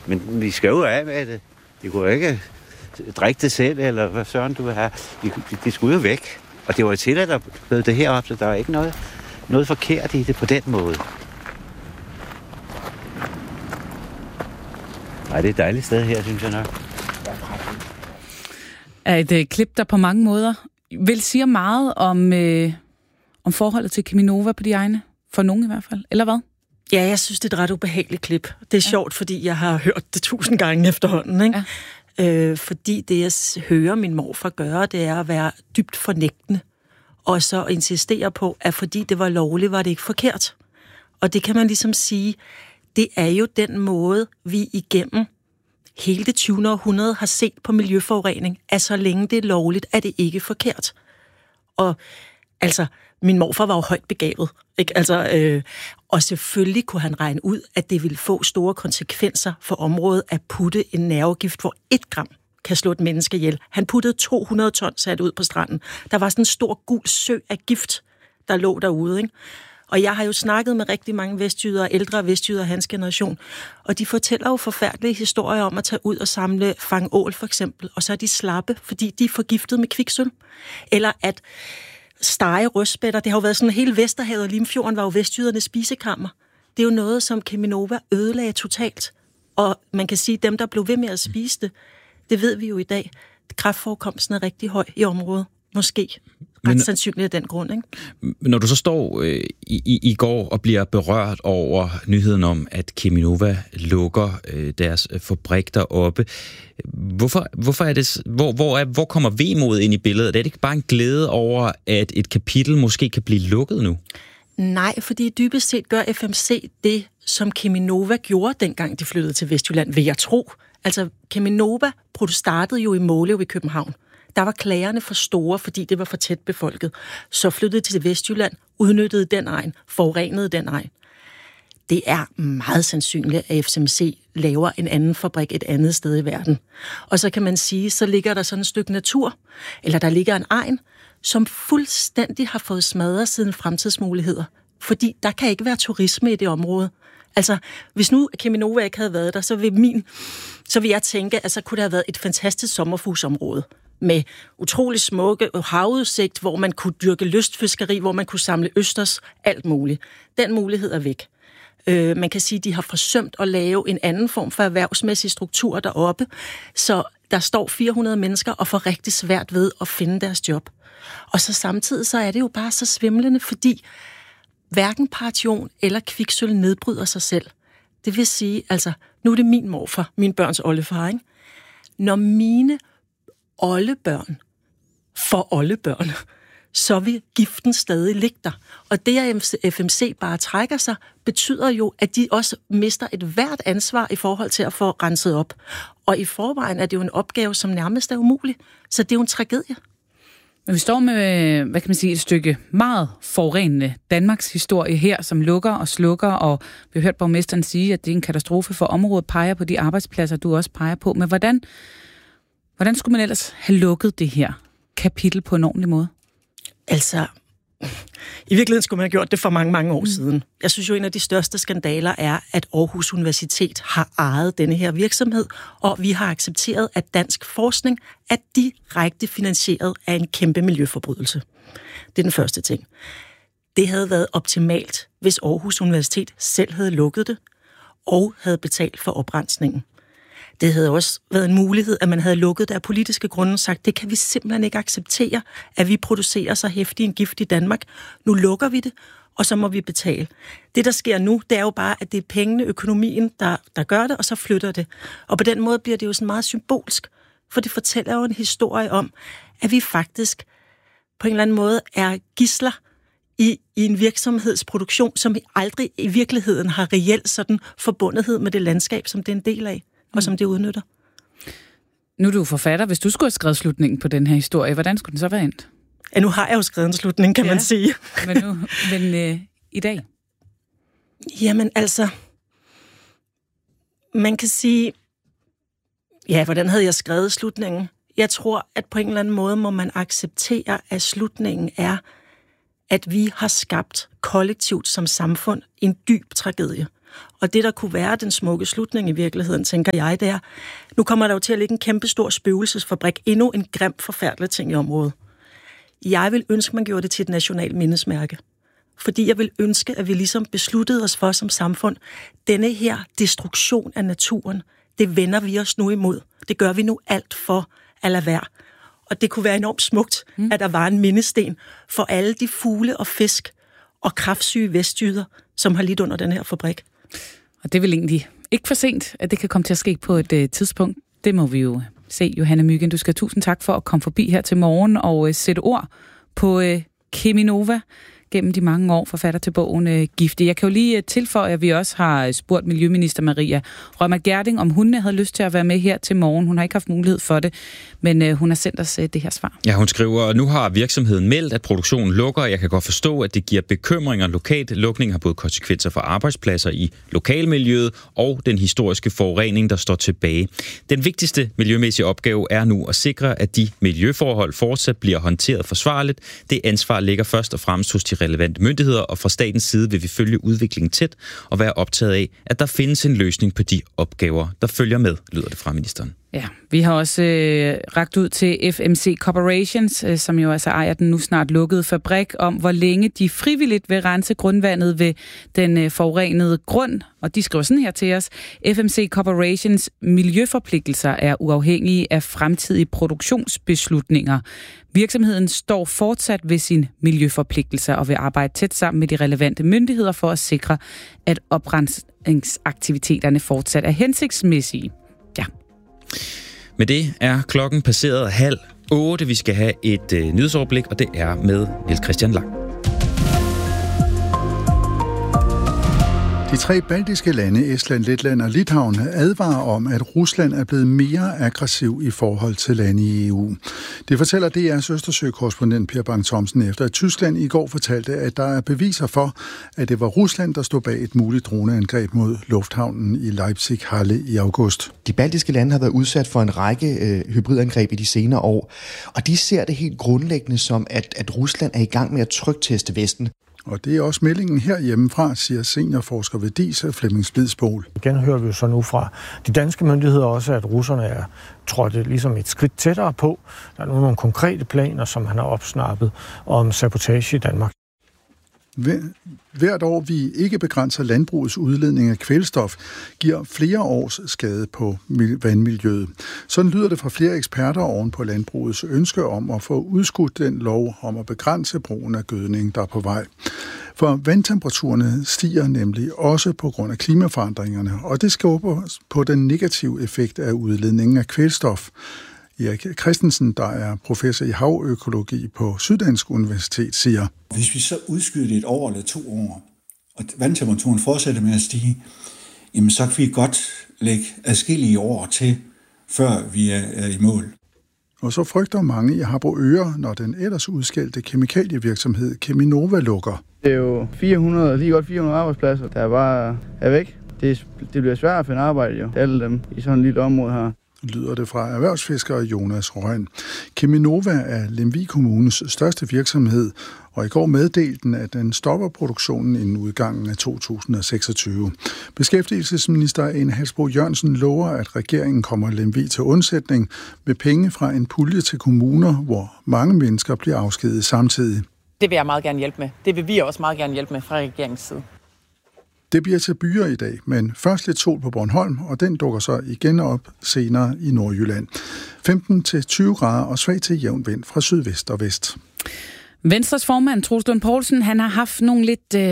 Men vi skal jo af med det. De kunne ikke drikke det selv, eller hvad søren du vil have. De skulle jo væk. Og det var jo til, at der blev det heroppe, så der er ikke noget forkert i det på den måde. Nej, det er et dejligt sted her, synes jeg nok. Er et klip, der på mange måder vil sige meget om forholdet til Cheminova på de egne, for nogen i hvert fald, eller hvad? Ja, jeg synes, det er et ret ubehageligt klip. Det er sjovt, fordi jeg har hørt det 1000 gange efterhånden, ikke? Ja. Fordi det, jeg hører min morfar gøre, det er at være dybt fornægtende, og så insistere på, at fordi det var lovligt, var det ikke forkert. Og det kan man ligesom sige, det er jo den måde, vi igennem hele det 20. århundrede har set på miljøforurening, at så længe det er lovligt, er det ikke forkert. Og altså, min morfar var jo højt begavet, ikke? Altså, og selvfølgelig kunne han regne ud, at det ville få store konsekvenser for området at putte en nervegift, hvor 1 gram kan slå et menneske ihjel. Han puttede 200 ton sat ud på stranden. Der var sådan en stor gul sø af gift, der lå derude, ikke? Og jeg har jo snakket med rigtig mange vestjyder, ældre vestjyder af hans generation, og de fortæller jo forfærdelige historier om at tage ud og fange ål for eksempel, og så er de slappe, fordi de er forgiftet med kviksølv. Eller at stege røstspætter, det har jo været sådan, hele Vesterhavet og Limfjorden var jo vestjydernes spisekammer. Det er jo noget, som Cheminova ødelagde totalt. Og man kan sige, at dem, der blev ved med at spise det ved vi jo i dag. Kræftforekomsten er rigtig høj i området. Måske ret sandsynligt af den grund, ikke? Når du så står i går og bliver berørt over nyheden om, at Cheminova lukker deres fabrik deroppe, hvorfor er det, hvor kommer vemodet ind i billedet? Er det ikke bare en glæde over, at et kapitel måske kan blive lukket nu? Nej, fordi dybest set gør FMC det, som Cheminova gjorde, dengang de flyttede til Vestjylland, vil jeg tro. Altså, Cheminova startede jo i Måløv i København. Der var klagerne for store, fordi det var for tæt befolket. Så flyttede de til Vestjylland, udnyttede den egen, forurenede den egen. Det er meget sandsynligt, at FMC laver en anden fabrik et andet sted i verden. Og så kan man sige, så ligger der sådan et stykke natur, eller der ligger en egen, som fuldstændig har fået smadret sine fremtidsmuligheder. Fordi der kan ikke være turisme i det område. Altså, hvis nu Cheminova ikke havde været der, så vil jeg tænke, at så kunne det have været et fantastisk sommerfugsområde med utrolig smukke havudsigt, hvor man kunne dyrke lystfiskeri, hvor man kunne samle østers, alt muligt. Den mulighed er væk. Man kan sige, at de har forsømt at lave en anden form for erhvervsmæssig struktur deroppe, så der står 400 mennesker og får rigtig svært ved at finde deres job. Og så samtidig så er det jo bare så svimlende, fordi hverken partion eller kviksølv nedbryder sig selv. Det vil sige, altså, nu er det min morfar, min børns oldefar, ikke? Når mine oldebørn får oldebørn, så vil giften stadig ligge der. Og det, at FMC bare trækker sig, betyder jo, at de også mister et hvert ansvar i forhold til at få renset op. Og i forvejen er det jo en opgave, som nærmest er umulig. Så det er jo en tragedie. Men vi står med, hvad kan man sige, et stykke meget forurenende Danmarks historie her, som lukker og slukker, og vi har hørt borgmesteren sige, at det er en katastrofe for området, peger på de arbejdspladser, du også peger på. Men hvordan skulle man ellers have lukket det her kapitel på en ordentlig måde? Altså, i virkeligheden skulle man have gjort det for mange, mange år siden. Jeg synes jo, en af de største skandaler er, at Aarhus Universitet har ejet denne her virksomhed, og vi har accepteret, at dansk forskning er direkte finansieret af en kæmpe miljøforbrydelse. Det er den første ting. Det havde været optimalt, hvis Aarhus Universitet selv havde lukket det og havde betalt for oprensningen. Det havde også været en mulighed, at man havde lukket det af politiske grunde og sagt, det kan vi simpelthen ikke acceptere, at vi producerer så hæftig en gift i Danmark. Nu lukker vi det, og så må vi betale. Det, der sker nu, det er jo bare, at det er pengene, økonomien, der gør det, og så flytter det. Og på den måde bliver det jo sådan meget symbolsk, for det fortæller jo en historie om, at vi faktisk på en eller anden måde er gidsler i en virksomhedsproduktion, som aldrig i virkeligheden har reelt sådan forbundethed med det landskab, som det er en del af, og som det udnytter. Nu er du forfatter. Hvis du skulle have skrevet slutningen på den her historie, hvordan skulle den så være endt? Ja, nu har jeg jo skrevet en slutning, kan man sige. Men i dag? Jamen altså, man kan sige, ja, hvordan havde jeg skrevet slutningen? Jeg tror, at på en eller anden måde må man acceptere, at slutningen er, at vi har skabt kollektivt som samfund en dyb tragedie. Og det, der kunne være den smukke slutning i virkeligheden, tænker jeg, det er, nu kommer der jo til at ligge en kæmpe stor spøgelsesfabrik, endnu en grim, forfærdelig ting i området. Jeg vil ønske, at man gjorde det til et nationalt mindesmærke. Fordi jeg vil ønske, at vi ligesom besluttede os for som samfund, denne her destruktion af naturen, det vender vi os nu imod. Det gør vi nu alt for at lade være. Og det kunne være enormt smukt, at der var en mindesten for alle de fugle og fisk og kræftsyge vestjyder, som har lidt under den her fabrik. Og det er vel egentlig ikke for sent, at det kan komme til at ske på et tidspunkt. Det må vi jo se, Johanne Myggen. Du skal have tusind tak for at komme forbi her til morgen og sætte ord på Cheminova gennem de mange år, forfatter til bogen Giftig. Jeg kan jo lige tilføje, at vi også har spurgt Miljøminister Maria Reumert Gjerding, om hun havde lyst til at være med her til morgen. Hun har ikke haft mulighed for det, men hun har sendt os det her svar. Ja, hun skriver, nu har virksomheden meldt, at produktionen lukker. Jeg kan godt forstå, at det giver bekymringer lokalt. Lukningen har både konsekvenser for arbejdspladser i lokalmiljøet og den historiske forurening, der står tilbage. Den vigtigste miljømæssige opgave er nu at sikre, at de miljøforhold fortsat bliver håndteret forsvarligt. Det ansvar ligger først og fremmest hos de relevante myndigheder, og fra statens side vil vi følge udviklingen tæt og være optaget af, at der findes en løsning på de opgaver, der følger med, lyder det fra ministeren. Ja, vi har også rakt ud til FMC Corporations, som jo altså ejer den nu snart lukkede fabrik, om hvor længe de frivilligt vil rense grundvandet ved den forurenede grund. Og de skriver sådan her til os: FMC Corporations miljøforpligtelser er uafhængige af fremtidige produktionsbeslutninger. Virksomheden står fortsat ved sine miljøforpligtelser og vil arbejde tæt sammen med de relevante myndigheder for at sikre, at oprensningsaktiviteterne fortsat er hensigtsmæssige. Ja. Med det er klokken passeret 7:30. Vi skal have et nyhedsoverblik, og det er med Niels Christian Lang. De 3 baltiske lande, Estland, Letland og Litauen, advarer om, at Rusland er blevet mere aggressiv i forhold til lande i EU. Det fortæller DR's Østersø-korrespondent Per Bang Thomsen, efter at Tyskland i går fortalte, at der er beviser for, at det var Rusland, der stod bag et muligt droneangreb mod lufthavnen i Leipzig-Halle i august. De baltiske lande har været udsat for en række hybridangreb i de senere år, og de ser det helt grundlæggende som, at Rusland er i gang med at trygteste Vesten. Og det er også meldingen herhjemmefra, siger seniorforsker ved DIS Flemming Splidsbol. Igen hører vi jo så nu fra de danske myndigheder også, at russerne er trådt ligesom et skridt tættere på. Der er nu nogle konkrete planer, som han har opsnappet om sabotage i Danmark. Hvert år vi ikke begrænser landbrugets udledning af kvælstof, giver flere års skade på vandmiljøet. Sådan lyder det fra flere eksperter oven på landbrugets ønske om at få udskudt den lov om at begrænse brugen af gødning, der er på vej. For vandtemperaturerne stiger nemlig også på grund af klimaforandringerne, og det skubber på den negative effekt af udledningen af kvælstof. Erik Christensen, der er professor i havøkologi på Syddansk Universitet, siger: Hvis vi så udskyder det 1 år eller 2 år, og vandtemperaturen fortsætter med at stige, jamen så kan vi godt lægge adskillige år til, før vi er i mål. Og så frygter mange i Harboøre, når den ellers udskældte kemikalievirksomhed Cheminova lukker. Det er jo 400 arbejdspladser, der bare er væk. Det bliver svært at finde arbejde jo, alle dem i sådan et lille område her. Lyder det fra erhvervsfisker Jonas Røgn. Cheminova er Lemvig Kommunes største virksomhed, og i går meddelte den, at den stopper produktionen inden udgangen af 2026. Beskæftigelsesminister Ane Halsboe-Jørgensen lover, at regeringen kommer Lemvig til undsætning med penge fra en pulje til kommuner, hvor mange mennesker bliver afskediget samtidig. Det vil jeg meget gerne hjælpe med. Det vil vi også meget gerne hjælpe med fra regeringens side. Det bliver til byer i dag, men først lidt sol på Bornholm, og den dukker så igen op senere i Nordjylland. 15-20 grader og svag til jævn vind fra sydvest og vest. Venstres formand, Troels Lund Poulsen, han har haft nogle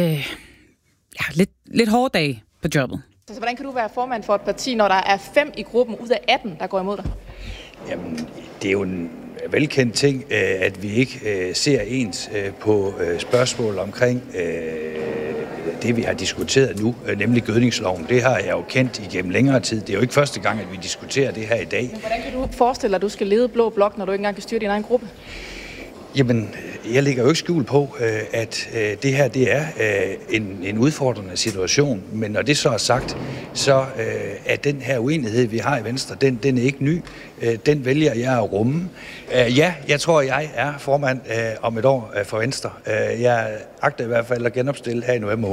lidt hårde dage på jobbet. Så hvordan kan du være formand for et parti, når der er 5 i gruppen ud af 18, der går imod dig? Jamen, det er jo en velkendt ting, at vi ikke ser ens på spørgsmål omkring det, vi har diskuteret nu, nemlig gødningsloven. Det har jeg jo kendt igennem længere tid. Det er jo ikke første gang, at vi diskuterer det her i dag. Men hvordan kan du forestille dig, at du skal lede Blå Blok, når du ikke engang kan styre din egen gruppe? Jamen, jeg lægger jo ikke skjul på, at det her det er en udfordrende situation. Men når det så er sagt, så er den her uenighed, vi har i Venstre, den er ikke ny. Den vælger jeg at rumme. Ja, jeg tror, jeg er formand om et år for Venstre. Jeg agter i hvert fald at genopstille her i november måned.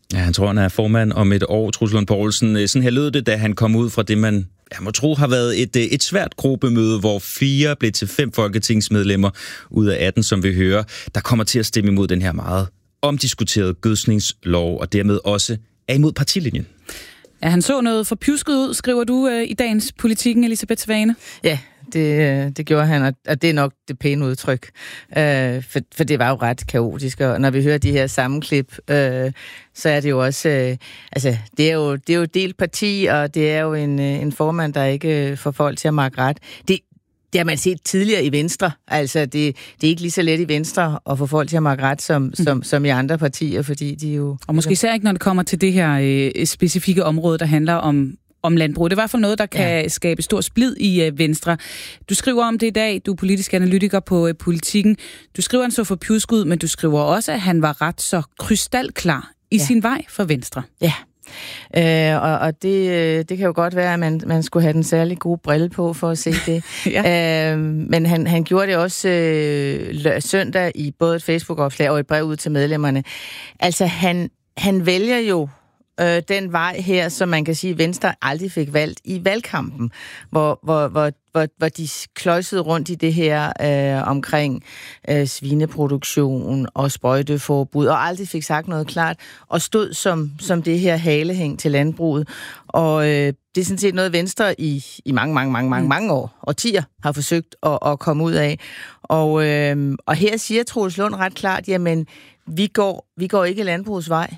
Ja, han tror, han er formand om et år, Troels Lund Poulsen. Sådan her lød det, da han kom ud fra det, man må tro har været et svært gruppemøde, hvor 4 blev til 5 folketingsmedlemmer ud af 18, som vi hører, der kommer til at stemme imod den her meget omdiskuterede gødskningslov, og dermed også er imod partilinjen. Ja, han så noget forpjusket ud, skriver du i dagens Politikken, Elisabeth Svane. Ja, det gjorde han, og det er nok det pæne udtryk. For det var jo ret kaotisk, og når vi hører de her sammenklip, så er det jo også... det er jo et delt parti, og det er jo en formand, der ikke får folk til at makke ret. Det har man set tidligere i Venstre. Altså, det er ikke lige så let i Venstre at få folk til at makke ret som i andre partier, fordi de jo... Og måske især ikke, når det kommer til det her specifikke område, der handler om landbrug. Det er i hvert fald noget, der kan skabe stor splid i Venstre. Du skriver om det i dag, du er politisk analytiker på Politikken. Du skriver, han så for pjuskud, men du skriver også, at han var ret så krystalklar i sin vej for Venstre. Ja. Og det kan jo godt være, at man skulle have den særlig gode brille på for at se det. Men han gjorde det også søndag i både et Facebook-opslag og et brev ud til medlemmerne. Altså, han vælger jo den vej her, som man kan sige, Venstre aldrig fik valgt i valgkampen, hvor de kløjsede rundt i det her omkring svineproduktion og sprøjteforbud, og aldrig fik sagt noget klart, og stod som det her halehæng til landbruget. Og det er sådan set noget, Venstre i mange år, årtier, har forsøgt at komme ud af. Og her siger Troels Lund ret klart, jamen, vi går ikke landbrugets vej.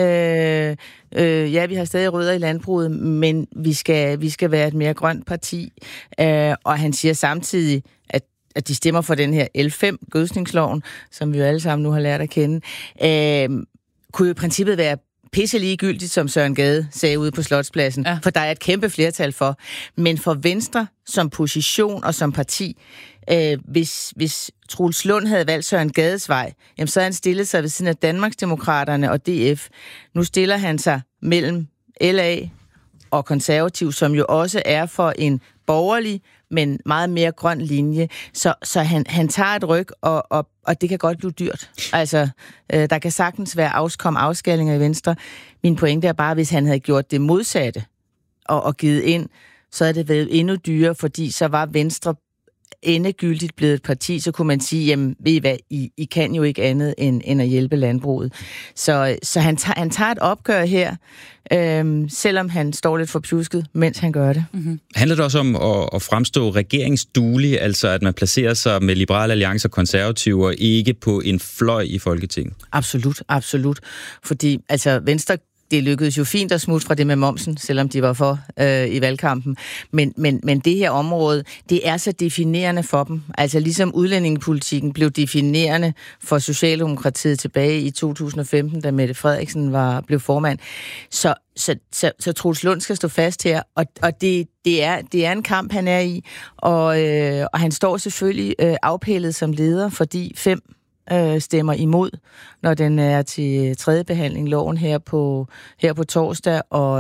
Vi har stadig rødder i landbruget, men vi skal være et mere grønt parti. Og han siger samtidig, at de stemmer for den her L5, gødskningsloven, som vi jo alle sammen nu har lært at kende, kunne jo i princippet være pisse ligegyldigt, som Søren Gade sagde ude på Slotspladsen, for der er et kæmpe flertal for. Men for Venstre som position og som parti, hvis Troels Lund havde valgt Søren Gades vej, jamen så havde han stillet sig ved siden af Danmarksdemokraterne og DF. Nu stiller han sig mellem LA og Konservativ, som jo også er for en borgerlig, men meget mere grøn linje. Så han tager et ryg, og det kan godt blive dyrt. Altså, der kan sagtens komme afskalinger i Venstre. Min pointe er bare, hvis han havde gjort det modsatte og givet ind, så havde det været endnu dyrere, fordi så var Venstre endegyldigt blevet et parti, så kunne man sige, jamen, ved I hvad, I kan jo ikke andet end at hjælpe landbruget. Så han tager et opgør her, selvom han står lidt forpjusket, mens han gør det. Mm-hmm. Handler det også om at fremstå regeringsduelig, altså at man placerer sig med Liberal Alliance og Konservative og ikke på en fløj i Folketinget? Absolut. Fordi altså Venstre, det lykkedes jo fint at smutte fra det med momsen, selvom de var for i valgkampen. Men det her område, det er så definerende for dem. Altså ligesom udlændingepolitikken blev definerende for Socialdemokratiet tilbage i 2015, da Mette Frederiksen blev formand. Så Troels Lund skal stå fast her, og det er en kamp, han er i. Og han står selvfølgelig afpillet som leder, fordi 5 stemmer imod, når den er til tredje behandling, loven her på torsdag.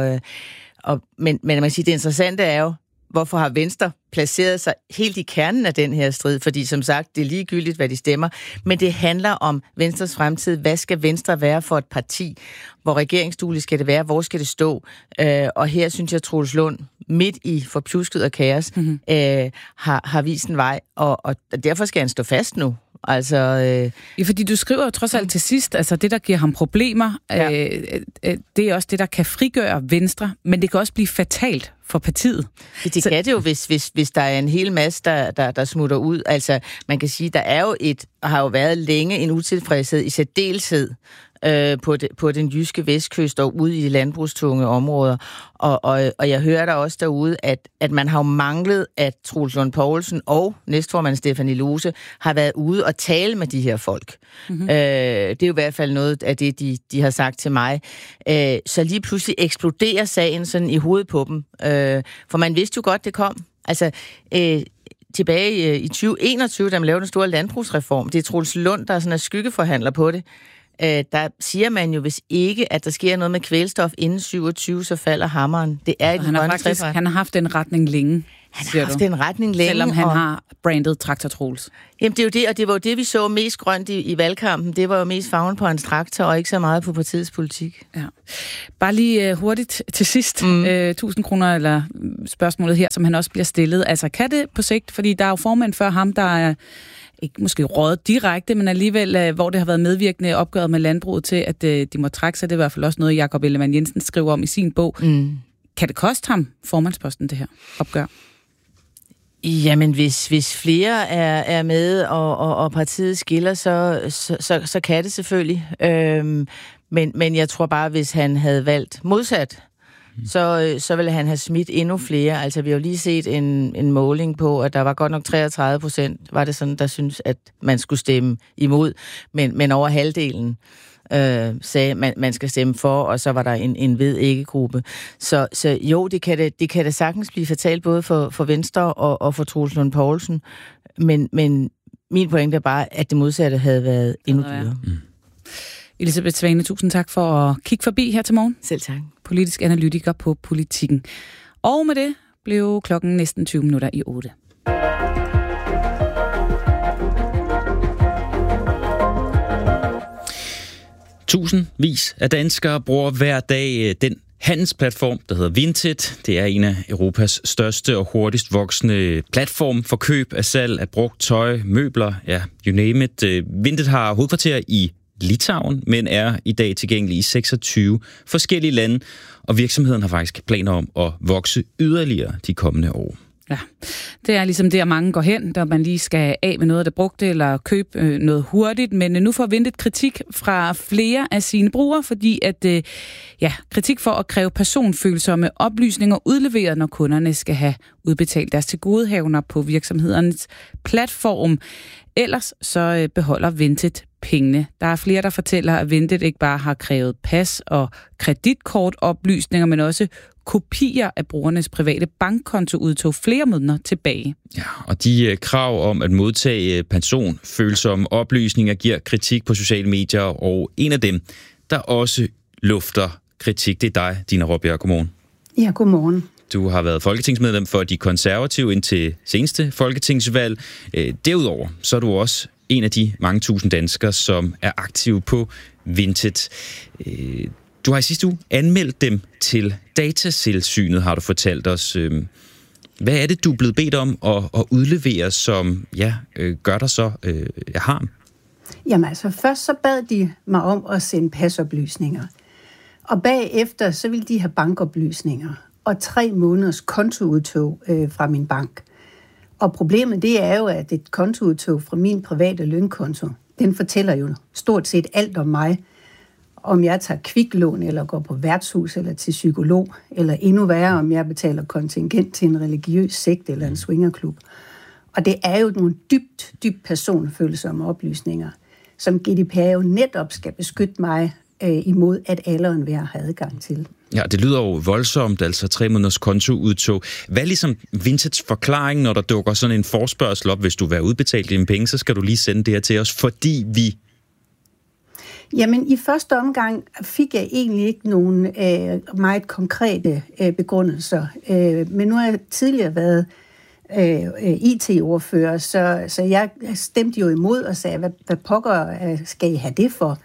Men man siger, det interessante er jo, hvorfor har Venstre placeret sig helt i kernen af den her strid? Fordi som sagt, det er ligegyldigt, hvad de stemmer. Men det handler om Venstres fremtid. Hvad skal Venstre være for et parti? Hvor regeringsdueligt skal det være? Hvor skal det stå? Og her synes jeg, Troels Lund, midt i forpjusket og kaos, har vist en vej. Og derfor skal han stå fast nu. Altså, ja, fordi du skriver jo trods alt til sidst, altså det, der giver ham problemer, det er også det, der kan frigøre Venstre, men det kan også blive fatalt for partiet. Det kan det jo, hvis der er en hel masse, der smutter ud. Altså, man kan sige, der er jo har jo været længe en utilfredshed i særdeleshed på den jyske vestkyst og ude i de landbrugstunge områder. Og jeg hører der også derude, at man har jo manglet, at Troels Lund Poulsen og næstformand Stephanie Lose har været ude og tale med de her folk. Mm-hmm. Det er jo i hvert fald noget af det, de har sagt til mig. Så lige pludselig eksploderer sagen sådan i hovedet på dem. For man vidste jo godt, det kom. Altså, tilbage i 2021, da man lavede den store landbrugsreform, det er Troels Lund, der er sådan en skyggeforhandler på det. der siger man jo, hvis ikke, at der sker noget med kvælstof inden 27, så falder hammeren. Det er i den grønne trepart. Han har haft den retning længe. Han har haft en retning længe. Selvom han har brandet Traktor Troels. Jamen det er jo det, og det var jo det, vi så mest grønt i valgkampen. Det var jo mest farven på hans traktor, og ikke så meget på partiets politik. Ja. Bare lige hurtigt til sidst. 1000 kroner, eller spørgsmålet her, som han også bliver stillet. Altså kan det på sigt, fordi der er jo formand før ham, der er ikke måske rådet direkte, men alligevel, hvor det har været medvirkende opgøret med landbruget til, at de må trække sig. Det er i hvert fald også noget, Jakob Ellemann-Jensen skriver om i sin bog. Kan det koste ham formandsposten, det her opgør? Jamen, hvis flere er med, og partiet skiller, så kan det selvfølgelig. Men jeg tror bare, hvis han havde valgt modsat, så ville han have smidt endnu flere. Altså, vi har jo lige set en måling på, at der var godt nok 33%, var det sådan, der synes, at man skulle stemme imod. Men over halvdelen sagde, man skal stemme for, og så var der en ved-ikke-gruppe. Så jo, det kan da sagtens blive fatalt både for Venstre og for Troels Lund Poulsen. Men min pointe er bare, at det modsatte havde været endnu dyrere. Elisabeth Svane, tusind tak for at kigge forbi her til morgen. Selv tak. Politisk analytiker på Politikken. Og med det blev klokken næsten 20 minutter i 8. Tusindvis af danskere bruger hver dag den handelsplatform, der hedder Vinted. Det er en af Europas største og hurtigst voksende platform for køb af salg af brugt tøj, møbler, ja, you name it. Vinted har hovedkvarter i Litauen, men er i dag tilgængelig i 26 forskellige lande, og virksomheden har faktisk planer om at vokse yderligere de kommende år. Ja, det er ligesom der mange går hen, der man lige skal af med noget af det brugte, eller købe noget hurtigt, men nu får Vinted kritik fra flere af sine brugere, fordi at, kritik for at kræve personfølsomme oplysninger udleveret, når kunderne skal have udbetalt deres tilgodehavender på virksomhedernes platform. Ellers så beholder Vinted pengene. Der er flere, der fortæller, at Vinted ikke bare har krævet pas og kreditkortoplysninger, men også kopier af brugernes private bankkontoudtog flere måneder tilbage. Ja, og de krav om at modtage personfølsomme oplysninger giver kritik på sociale medier, og en af dem, der også lufter kritik, det er dig, Dina Raabjerg. Godmorgen. Ja, godmorgen. Du har været folketingsmedlem for De Konservative indtil seneste folketingsvalg. Derudover så er du også en af de mange tusind danskere, som er aktive på Vinted. Du har i sidste uge anmeldt dem til Datatilsynet, har du fortalt os. Hvad er det, du er blevet bedt om at udlevere, som gør dig så harm? Jamen altså, først så bad de mig om at sende pasoplysninger. Og bagefter så ville de have bankoplysninger og 3 måneders kontoudtog fra min bank. Og problemet det er jo, at et kontoudtog fra min private lønkonto, den fortæller jo stort set alt om mig. Om jeg tager kviklån, eller går på værtshus, eller til psykolog, eller endnu værre, om jeg betaler kontingent til en religiøs sekt eller en swingerklub. Og det er jo nogle dybt personfølsomme oplysninger, som GDPR jo netop skal beskytte mig imod, at alle og enhver har adgang til. Ja, det lyder jo voldsomt, altså 3 måneders kontoudtog. Hvad er ligesom Vinteds forklaring, når der dukker sådan en forespørgsel op, hvis du vil have udbetalt dine penge, så skal du lige sende det her til os, fordi vi... Jamen, i første omgang fik jeg egentlig ikke nogen meget konkrete begrundelser. Men nu har jeg tidligere været IT-ordfører, så jeg stemte jo imod og sagde, hvad pokker skal I have det for?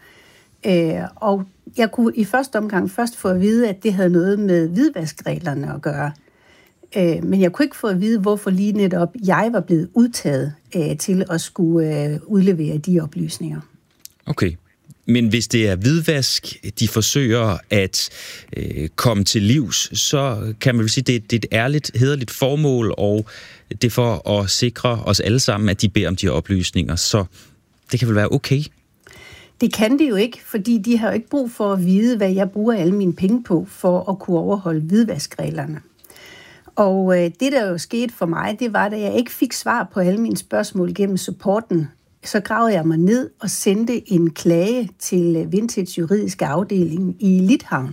Og jeg kunne i første omgang først få at vide, at det havde noget med hvidvaskreglerne at gøre. Men jeg kunne ikke få at vide, hvorfor lige netop jeg var blevet udtaget til at skulle udlevere de oplysninger. Okay. Men hvis det er hvidvask, de forsøger at komme til livs, så kan man vel sige, at det er et ærligt, hæderligt formål, og det er for at sikre os alle sammen, at de beder om de her oplysninger. Så det kan vel være okay? Det kan det jo ikke, fordi de har jo ikke brug for at vide, hvad jeg bruger alle mine penge på, for at kunne overholde hvidvaskreglerne. Og det, der jo skete for mig, det var, da jeg ikke fik svar på alle mine spørgsmål gennem supporten, så gravede jeg mig ned og sendte en klage til Vinteds juridiske afdeling i Litauen.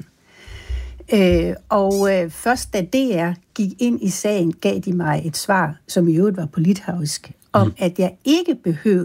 Først da DR gik ind i sagen, gav de mig et svar, som i øvrigt var på litauisk, om at jeg ikke behøvede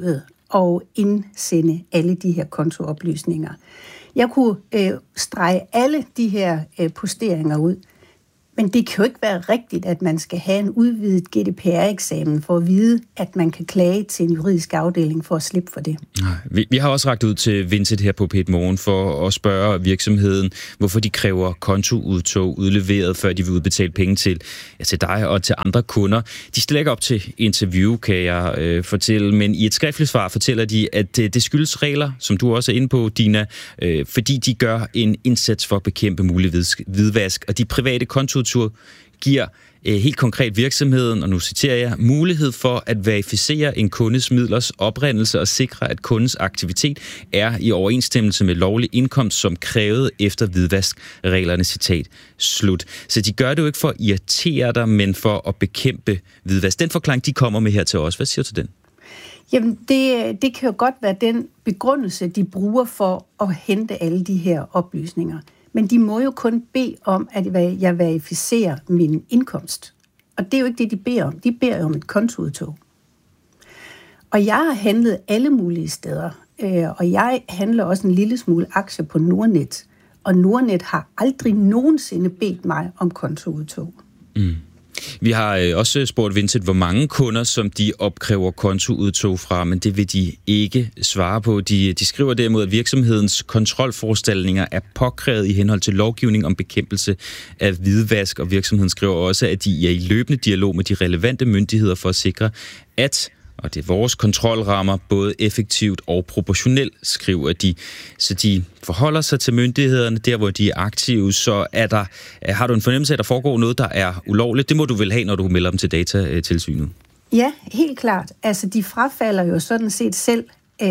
at indsende alle de her kontooplysninger. Jeg kunne strege alle de her posteringer ud, men det kan jo ikke være rigtigt, at man skal have en udvidet GDPR-eksamen for at vide, at man kan klage til en juridisk afdeling for at slippe for det. Vi har også rakt ud til Vincent her på P1 Morgen for at spørge virksomheden, hvorfor de kræver kontoudtog udleveret, før de vil udbetale penge til dig og til andre kunder. De stiller ikke op til interview, kan jeg fortælle, men i et skriftligt svar fortæller de, at det skyldes regler, som du også er inde på, Dina, fordi de gør en indsats for at bekæmpe mulig hvidvask, og de private kontoudtog giver helt konkret virksomheden, og nu citerer jeg, mulighed for at verificere en kundes midlers oprindelse og sikre, at kundens aktivitet er i overensstemmelse med lovlig indkomst, som krævet efter hvidvaskreglerne, citat slut. Så de gør det jo ikke for at irritere dig, men for at bekæmpe hvidvask. Den forklaring, de kommer med her til os. Hvad siger du til den? Jamen, det kan jo godt være den begrundelse, de bruger for at hente alle de her oplysninger. Men de må jo kun bede om, at jeg verificerer min indkomst. Og det er jo ikke det, de beder om. De beder jo om et kontoudtog. Og jeg har handlet alle mulige steder. Og jeg handler også en lille smule aktier på Nordnet. Og Nordnet har aldrig nogensinde bedt mig om kontoudtog. Mm. Vi har også spurgt Vincent, hvor mange kunder, som de opkræver kontoudtog fra, men det vil de ikke svare på. De skriver derimod, at virksomhedens kontrolforanstaltninger er påkrævet i henhold til lovgivning om bekæmpelse af hvidvask, og virksomheden skriver også, at de er i løbende dialog med de relevante myndigheder for at sikre, at og det er vores kontrolrammer, både effektivt og proportionelt, skriver de. Så de forholder sig til myndighederne der, hvor de er aktive. Så har du en fornemmelse af, at der foregår noget, der er ulovligt? Det må du vel have, når du melder dem til Datatilsynet? Ja, helt klart. Altså, de frafalder jo sådan set selv,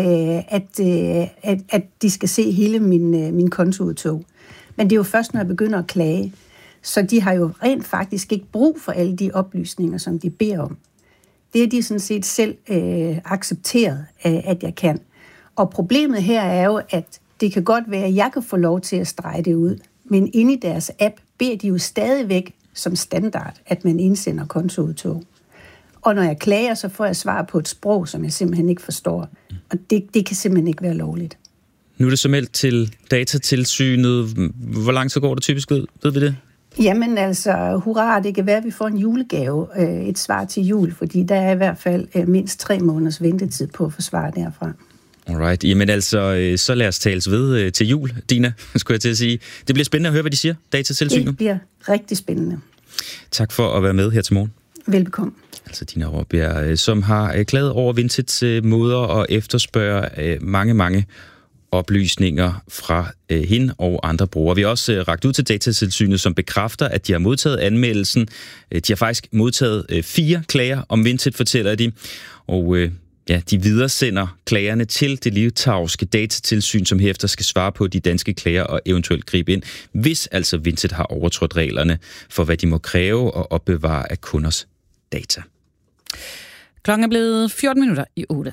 at de skal se hele min kontoudtog. Men det er jo først, når jeg begynder at klage. Så de har jo rent faktisk ikke brug for alle de oplysninger, som de beder om. Det er de sådan set selv accepteret, at jeg kan. Og problemet her er jo, at det kan godt være, at jeg kan få lov til at strege det ud. Men inde i deres app beder de jo stadigvæk som standard, at man indsender kontoudtog. Og når jeg klager, så får jeg svar på et sprog, som jeg simpelthen ikke forstår. Og det kan simpelthen ikke være lovligt. Nu er det så meldt til Datatilsynet. Hvor langt så går det typisk ud? Ved vi det? Jamen altså, hurra, det kan være, at vi får en julegave, et svar til jul, fordi der er i hvert fald mindst 3 måneders ventetid på at få svar derfra. Alright, jamen altså, så lad os tales ved til jul, Dina, skulle jeg til at sige. Det bliver spændende at høre, hvad de siger, Datatilsynet. Det bliver rigtig spændende. Tak for at være med her til morgen. Velbekomme. Altså Dina Raabjerg, som har klaget over Vincents måder og efterspørger mange oplysninger fra hende og andre brugere. Vi har også rakt ud til Datatilsynet, som bekræfter, at de har modtaget anmeldelsen. De har faktisk modtaget 4 klager om Vincent, fortæller de. Og de videresender klagerne til det litauiske Datatilsyn, som herefter skal svare på de danske klager og eventuelt gribe ind, hvis altså Vincent har overtrådt reglerne for, hvad de må kræve og opbevare af kunders data. Klokken er blevet 14 minutter i 8.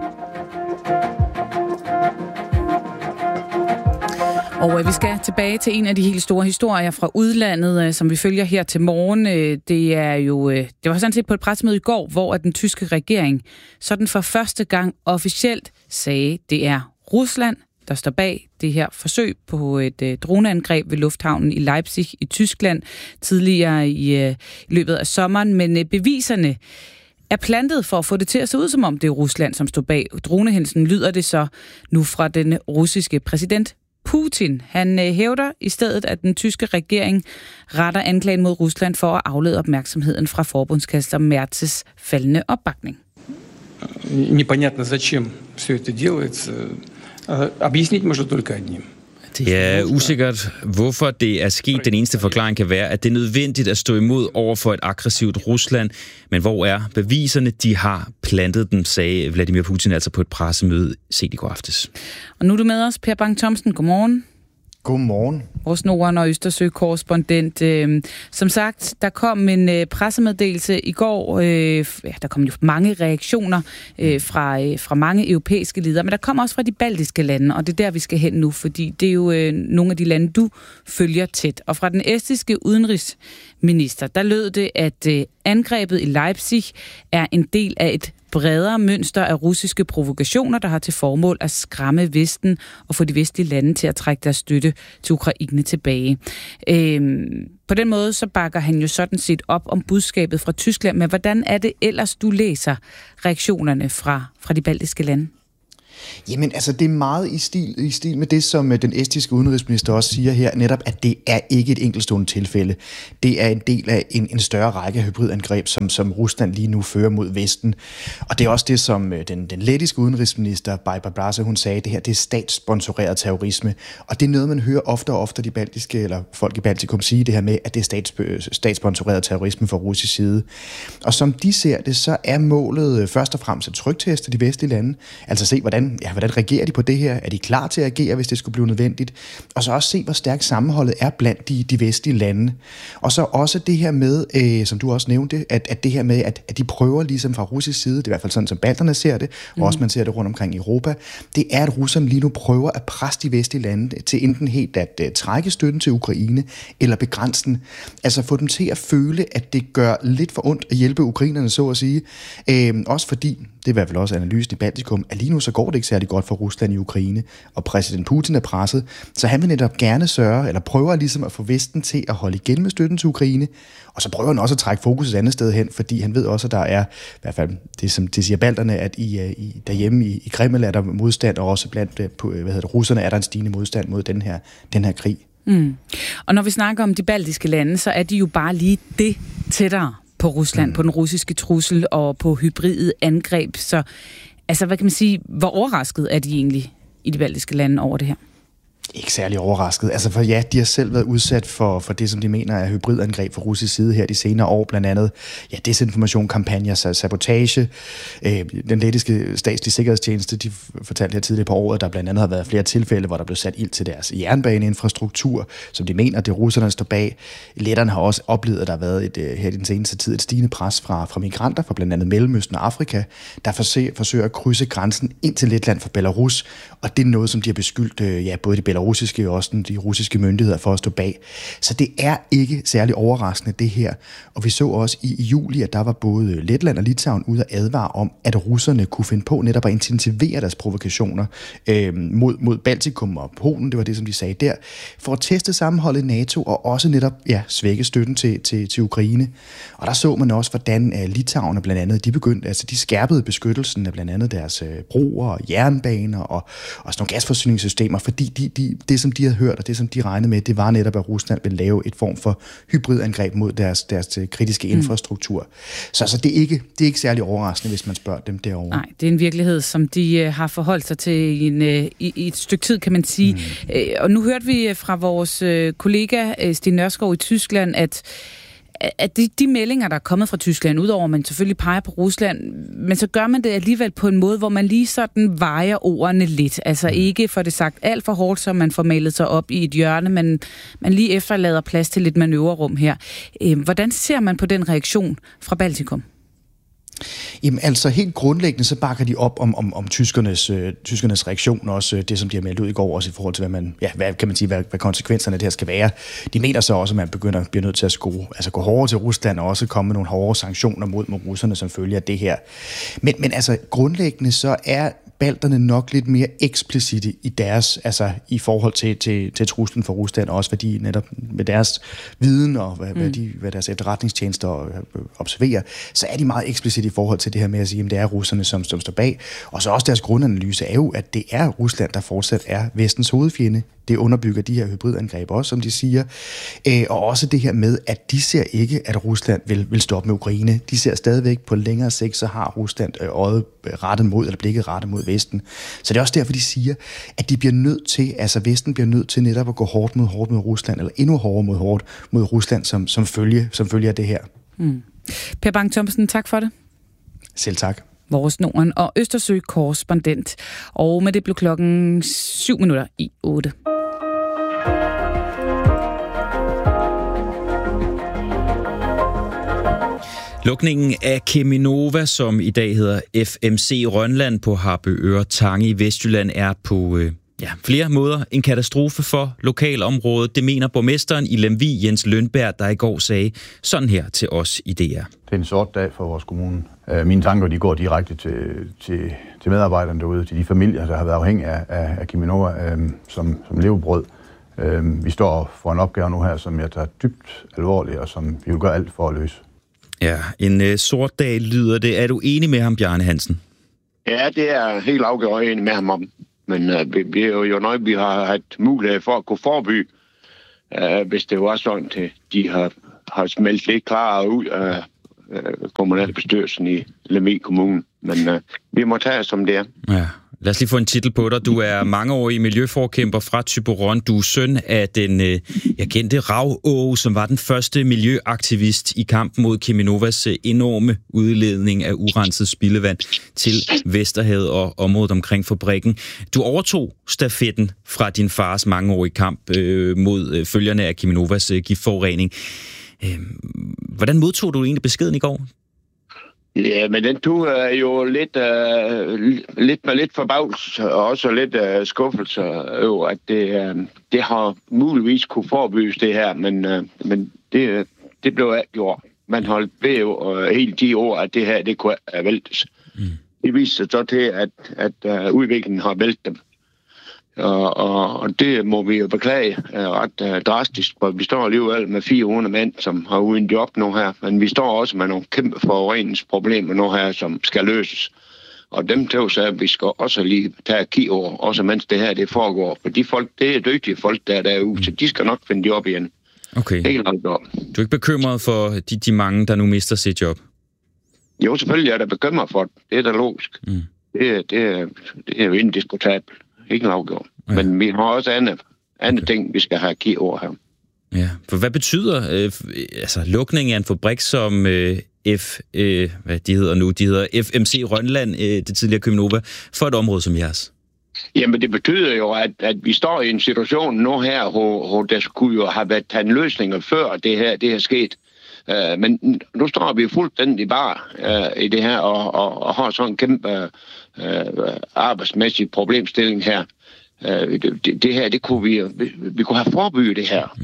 Og vi skal tilbage til en af de helt store historier fra udlandet, som vi følger her til morgen. Det var sådan set på et pressemøde i går, hvor den tyske regering sådan for første gang officielt sagde, det er Rusland, der står bag det her forsøg på et droneangreb ved lufthavnen i Leipzig i Tyskland tidligere i løbet af sommeren. Men beviserne er plantet for at få det til at se ud, som om det er Rusland, som står bag dronehændelsen, lyder det så nu fra den russiske præsident Putin. Han hævder i stedet, at den tyske regering retter anklagen mod Rusland for at aflede opmærksomheden fra forbundskansler Merzes faldende opbakning. Непонятно, зачем все это делается. Объяснить можно только одним. Det er usikkert, hvorfor det er sket. Den eneste forklaring kan være, at det er nødvendigt at stå imod over for et aggressivt Rusland. Men hvor er beviserne? De har plantet dem, sagde Vladimir Putin altså på et pressemøde set i går aftes. Og nu er du med os, Per Bang-Thomsen. Godmorgen. Godmorgen. Vores Norden- og Østersø-korrespondent. Som sagt, der kom en pressemeddelelse i går. Der kom jo mange reaktioner fra mange europæiske ledere, men der kom også fra de baltiske lande, og det er der, vi skal hen nu, fordi det er jo nogle af de lande, du følger tæt. Og fra den estiske udenrigsminister, der lød det, at angrebet i Leipzig er en del af et bredere mønster af russiske provokationer, der har til formål at skræmme Vesten og få de vestlige lande til at trække deres støtte til Ukraine tilbage. På den måde så bakker han jo sådan set op om budskabet fra Tyskland, men hvordan er det ellers, du læser reaktionerne fra de baltiske lande? Jamen, altså, det er meget i stil med det, som den estiske udenrigsminister også siger her, netop, at det er ikke et enkeltstående tilfælde. Det er en del af en større række af hybridangreb, som Rusland lige nu fører mod Vesten. Og det er også det, som den lettiske udenrigsminister, Baiba Brase, hun sagde, det her, det er statssponsoreret terrorisme. Og det er noget, man hører ofte og ofte de baltiske, eller folk i Baltikum sige det her med, at det er statssponsoreret terrorisme fra russisk side. Og som de ser det, så er målet først og fremmest at trygteste de vestlige lande, altså se, hvordan reagerer de på det her? Er de klar til at agere, hvis det skulle blive nødvendigt? Og så også se, hvor stærkt sammenholdet er blandt de vestlige lande. Og så også det her med, som du også nævnte, at det her med, at de prøver ligesom fra russisk side, det er i hvert fald sådan, som balterne ser det, og også man ser det rundt omkring i Europa, det er, at russerne lige nu prøver at presse de vestlige lande til enten helt at trække støtten til Ukraine, eller begrænse den. Altså få dem til at føle, at det gør lidt for ondt at hjælpe ukrainerne, så at sige. Også fordi, det er i hvert fald også analysen i Baltikum, at lige nu så går det ikke særlig godt for Rusland i Ukraine, og præsident Putin er presset, så han vil netop gerne sørge, eller prøver ligesom at få Vesten til at holde igen med støtten til Ukraine, og så prøver han også at trække fokus et andet sted hen, fordi han ved også, at der er, i hvert fald det som de siger balterne, at derhjemme i Kreml er der modstand, og også blandt russerne er der en stigende modstand mod den her krig. Og når vi snakker om de baltiske lande, så er de jo bare lige det tættere på Rusland, på den russiske trussel og på hybride angreb. Så altså, hvad kan man sige, hvor overrasket er de egentlig i de baltiske lande over det her? Ikke særlig overrasket. Altså for ja, de har selv været udsat for det, som de mener er hybridangreb fra russisk side her de senere år, blandt andet desinformation, kampagner, sabotage. Den lettiske statslige sikkerhedstjeneste, de fortalte her tidligere på året, der blandt andet har været flere tilfælde, hvor der blev sat ild til deres jernbaneinfrastruktur, som de mener, det russerne står bag. Letterne har også oplevet, at der har været her i den seneste tid et stigende pres fra migranter fra blandt andet Mellemøsten og Afrika, der forsøger at krydse grænsen ind til Letland fra Belarus, og det er noget, som de har beskyldt både de belarusiske og også de russiske myndigheder for at stå bag. Så det er ikke særlig overraskende, det her. Og vi så også i juli, at der var både Letland og Litauen ude at advare om, at russerne kunne finde på netop at intensivere deres provokationer mod Baltikum og Polen, det var det, som de sagde der, for at teste sammenholdet i NATO og også netop svække støtten til Ukraine. Og der så man også, hvordan Litauen blandt andet, de skærpede beskyttelsen af blandt andet deres broer og jernbaner og også nogle gasforsyningssystemer, fordi det, som de havde hørt, og det, som de regnede med, det var netop, at Rusland ville lave et form for hybridangreb mod deres kritiske infrastruktur. Så det er ikke særlig overraskende, hvis man spørger dem derovre. Nej, det er en virkelighed, som de har forholdt sig til i et stykke tid, kan man sige. Og nu hørte vi fra vores kollega Sten Nørskov i Tyskland, at de meldinger, der er kommet fra Tyskland, udover at man selvfølgelig peger på Rusland, men så gør man det alligevel på en måde, hvor man lige sådan vejer ordene lidt. Altså ikke for det sagt alt for hårdt, så man får malet sig op i et hjørne, men man lige efterlader plads til lidt manøvrerum her. Hvordan ser man på den reaktion fra Baltikum? Jamen altså helt grundlæggende, så bakker de op om tyskernes reaktion, også det, som de har meldt ud i går, også i forhold til, hvad konsekvenserne af det her skal være. De mener så også, at man bliver nødt til at gå hårdere til Rusland, og også komme med nogle hårdere sanktioner mod russerne, som følger det her. Men altså grundlæggende, så er balterne nok lidt mere eksplicite i deres, altså i forhold til truslen for Rusland, og også hvad de netop med deres viden og hvad deres efterretningstjenester observerer, så er de meget eksplicite i forhold til det her med at sige, at det er russerne, som står bag. Og så også deres grundanalyse er jo, at det er Rusland, der fortsat er Vestens hovedfjende. Det underbygger de her hybridangreb også, som de siger. Og også det her med, at de ser ikke, at Rusland vil stoppe med Ukraine. De ser stadigvæk på længere sigt, så har Rusland blikket rettet mod Vesten. Så det er også derfor, de siger, at de bliver nødt til, altså Vesten bliver nødt til netop at gå hårdt mod Rusland, eller endnu hårdere mod Rusland, som følger det her. Per Bang-Thomsen, tak for det. Selv tak. Vores Norden- og Østersø-korrespondent. Og med det blev klokken 7:07. Lukningen af Cheminova, som i dag hedder FMC Rønland på Harboøre Tange i Vestjylland, er på Ja, flere måder en katastrofe for lokalområdet. Det mener borgmesteren i Lemvig, Jens Lønberg, der i går sagde sådan her til os i DR. Det er en sort dag for vores kommune. Mine tanker de går direkte til medarbejderne derude, til de familier, der har været afhængige af Cheminova som levebrød. Vi står for en opgave nu her, som jeg tager dybt alvorligt, og som vi vil gøre alt for at løse. Ja, en sort dag lyder det. Er du enig med ham, Bjarne Hansen? Ja, det er helt afgjort enig med ham om. Men vi er jo noget, vi har haft mulighed for at kunne forebygge, hvis det var sådan, at de har smeltet lidt klarere ud af kommunalbestyrelsen i Lemvig Kommune. Men vi må tage som det er. Ja. Lad os lige få en titel på dig. Du er mangeårig miljøforkæmper fra Thyborøn. Du er søn af den kendte Rav Aage, som var den første miljøaktivist i kampen mod Cheminovas enorme udledning af urenset spildevand til Vesterhavet og området omkring fabrikken. Du overtog stafetten fra din fars mangeårige kamp mod følgerne af Cheminovas giftforurening. Hvordan modtog du egentlig beskeden i går? Ja, men den tog jo lidt med lidt forbavselse og også lidt skuffelse over, at det har muligvis kunne forebygges det her, men det blev ikke gjort. Man holdt ved jo helt 10 år, at det her det kunne væltes. Det viste sig så til, at udviklingen har væltet dem. Og det må vi jo beklage ret drastisk, for vi står alligevel med 400 mænd, som har uden job nu her, men vi står også med nogle kæmpe forureningsproblemer nu her, som skal løses. Og dem tog så, at vi skal også lige tage kig over, også mens det her det foregår. For de folk, det er dygtige folk, der er derude, så de skal nok finde job igen. Okay. Helt langt op. Du er ikke bekymret for de mange, der nu mister sit job? Jo, selvfølgelig er der bekymret for det. Det er da logisk. Det er jo indiskutabelt. Ikke afgjort. Ja. Men vi har også andre ting, vi skal have kig over her. Ja, for hvad betyder lukningen af en fabrik som hvad de hedder nu? De hedder FMC Rønland, det tidligere Cheminova, for et område som jeres? Jamen, det betyder jo, at vi står i en situation nu her, hvor der skulle jo have været taget løsninger før det her sket. Men nu står vi fuldstændig bare i det her og har sådan en kæmpe arbejdsmæssig problemstilling her. Det her, det kunne vi kunne have forebygget det her.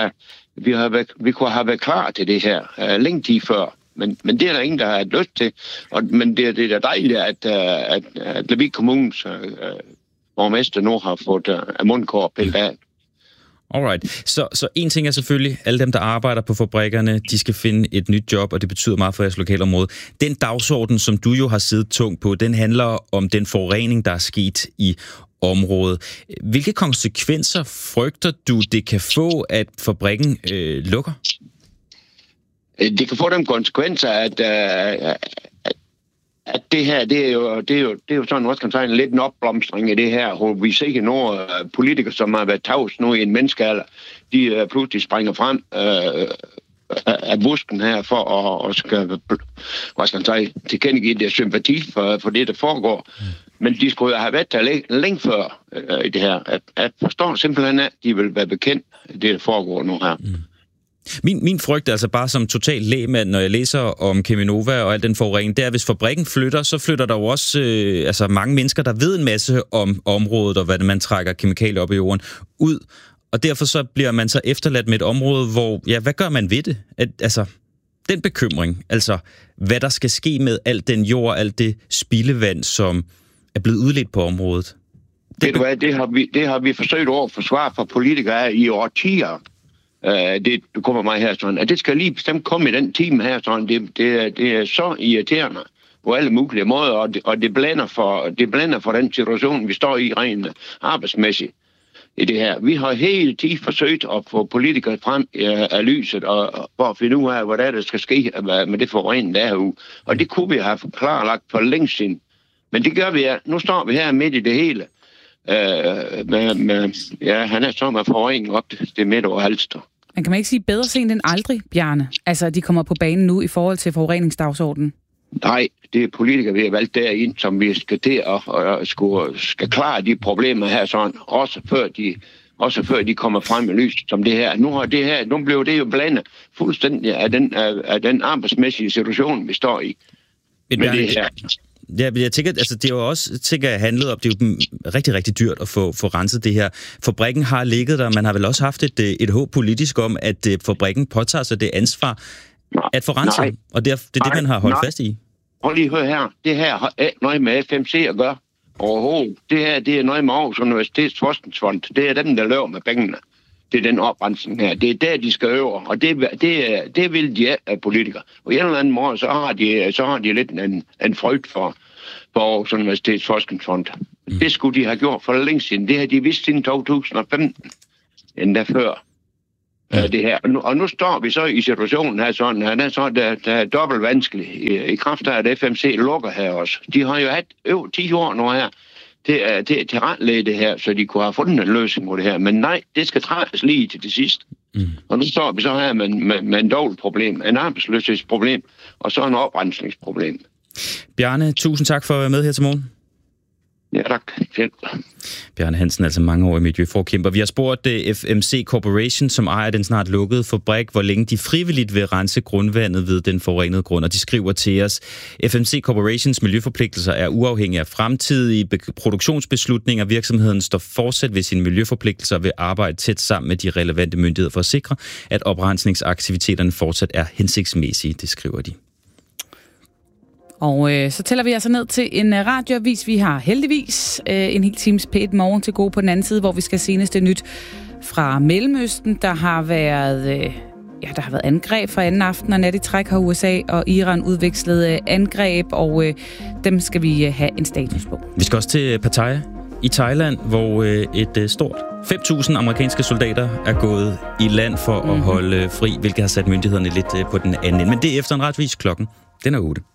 Vi kunne have været klar til det her længe tid før. Men det er der ingen, der har lyst til. Men det er da dejligt, at Lemvig Kommunes borgmester nu har fået mundkår pillet af. Alright. Så en ting er selvfølgelig, alle dem, der arbejder på fabrikkerne, de skal finde et nyt job, og det betyder meget for jeres lokalområde. Den dagsorden, som du jo har siddet tungt på, den handler om den forurening, der er sket i området. Hvilke konsekvenser frygter du, det kan få, at fabrikken lukker? Det kan få de konsekvenser, at det her, det er jo sådan, også kan sige, lidt en opblomstring i det her, hvor vi ser ikke nogle politikere, som har været tavs nu i en menneskealder, de pludselig springer frem af busken her for at skal tilkendegive deres sympati for det, der foregår. Men de skulle have været der længe før i det her. Jeg forstår simpelthen, at de vil være bekendt det, der foregår nu her. Min frygt er altså bare som total lægmand, når jeg læser om Cheminova og al den forurening, det er, at hvis fabrikken flytter, så flytter der jo også mange mennesker, der ved en masse om området og hvad man trækker kemikalier op i jorden ud. Og derfor så bliver man så efterladt med et område, hvor, ja, hvad gør man ved det? Den bekymring, hvad der skal ske med al den jord, alt det spildevand, som er blevet udledt på området. Det har vi forsøgt at forsvare for politikere i årtier. Det kommer mig her sådan, at det skal lige bestemt komme i den time her sådan. Det er så irriterende på alle mulige måder, og det blænder for den situation, vi står i rent arbejdsmæssigt i det her. Vi har hele tiden forsøgt at få politikere frem af lyset og for at finde ud af, hvad der skal ske med det forurening, der er herude. Og det kunne vi have klarlagt for længe siden. Men det gør vi. Nu står vi her midt i det hele. Han er så med forurening op det midt over Halster. Men kan man ikke sige bedre sent end aldrig, Bjarne? De kommer på banen nu i forhold til forureningsdagsordenen. Nej, det er politikere, vi har valgt derind, som vi skal til at skal klare de problemer her sådan, også før de kommer frem i lys som det her. Nu blev det jo blandet fuldstændig af den arbejdsmæssige situation, vi står i. Men Ja, jeg tænker, altså det er jo også, handlet om, det er jo rigtig, rigtig dyrt at få renset det her. Fabrikken har ligget der, man har vel også haft et håb politisk om, at fabrikken påtager sig det ansvar at få renset, og det er det, man har holdt fast i. Prøv lige at høre her. Det her har ikke noget med FMC at gøre overhovedet. Det her, det er noget med Aarhus Universitets Forskningsfond. Det er dem, der løber med pengene. Det er den oprensning her. Det er der, de skal øve, og det vil de af politikere. Og i en eller anden måde, så har de lidt en frygt for Aarhus Universitets Forskningsfond. Det skulle de have gjort for længe siden. Det har de vidst siden 2015, endda før. Det her. Og nu står vi så i situationen her sådan, der er dobbelt vanskelig i kraft af, at FMC lukker her også. De har jo haft over 10 år nu her til retlæge det her, så de kunne have fundet en løsning på det her. Men nej, det skal trædes lige til det sidste. Og nu står vi så her med en dobbelt problem, en arbejdsløshedsproblem, og så en oprensningsproblem. Bjarne, tusind tak for at være med her til morgen. Ja, tak. Bjarne Hansen, altså mangeårig miljøforkæmper. Vi har spurgt FMC Corporation, som ejer den snart lukkede fabrik, hvor længe de frivilligt vil rense grundvandet ved den forurenede grund. Og de skriver til os, FMC Corporations miljøforpligtelser er uafhængige af fremtidige produktionsbeslutninger. Virksomheden står fortsat ved sine miljøforpligtelser og vil arbejde tæt sammen med de relevante myndigheder for at sikre, at oprensningsaktiviteterne fortsat er hensigtsmæssige, det skriver de. Og så tæller vi altså ned til en radioavis. Vi har heldigvis en hel times P1 morgen til gode på den anden side, hvor vi skal seneste nyt fra Mellemøsten. Der har været angreb fra anden aften og nat i træk, har USA og Iran udvekslet angreb, og dem skal vi have en status på. Vi skal også til Pattaya i Thailand, hvor et stort 5.000 amerikanske soldater er gået i land for at holde fri, hvilket har sat myndighederne lidt på den anden ende. Men det er efter en radioavis. Klokken, den er 8.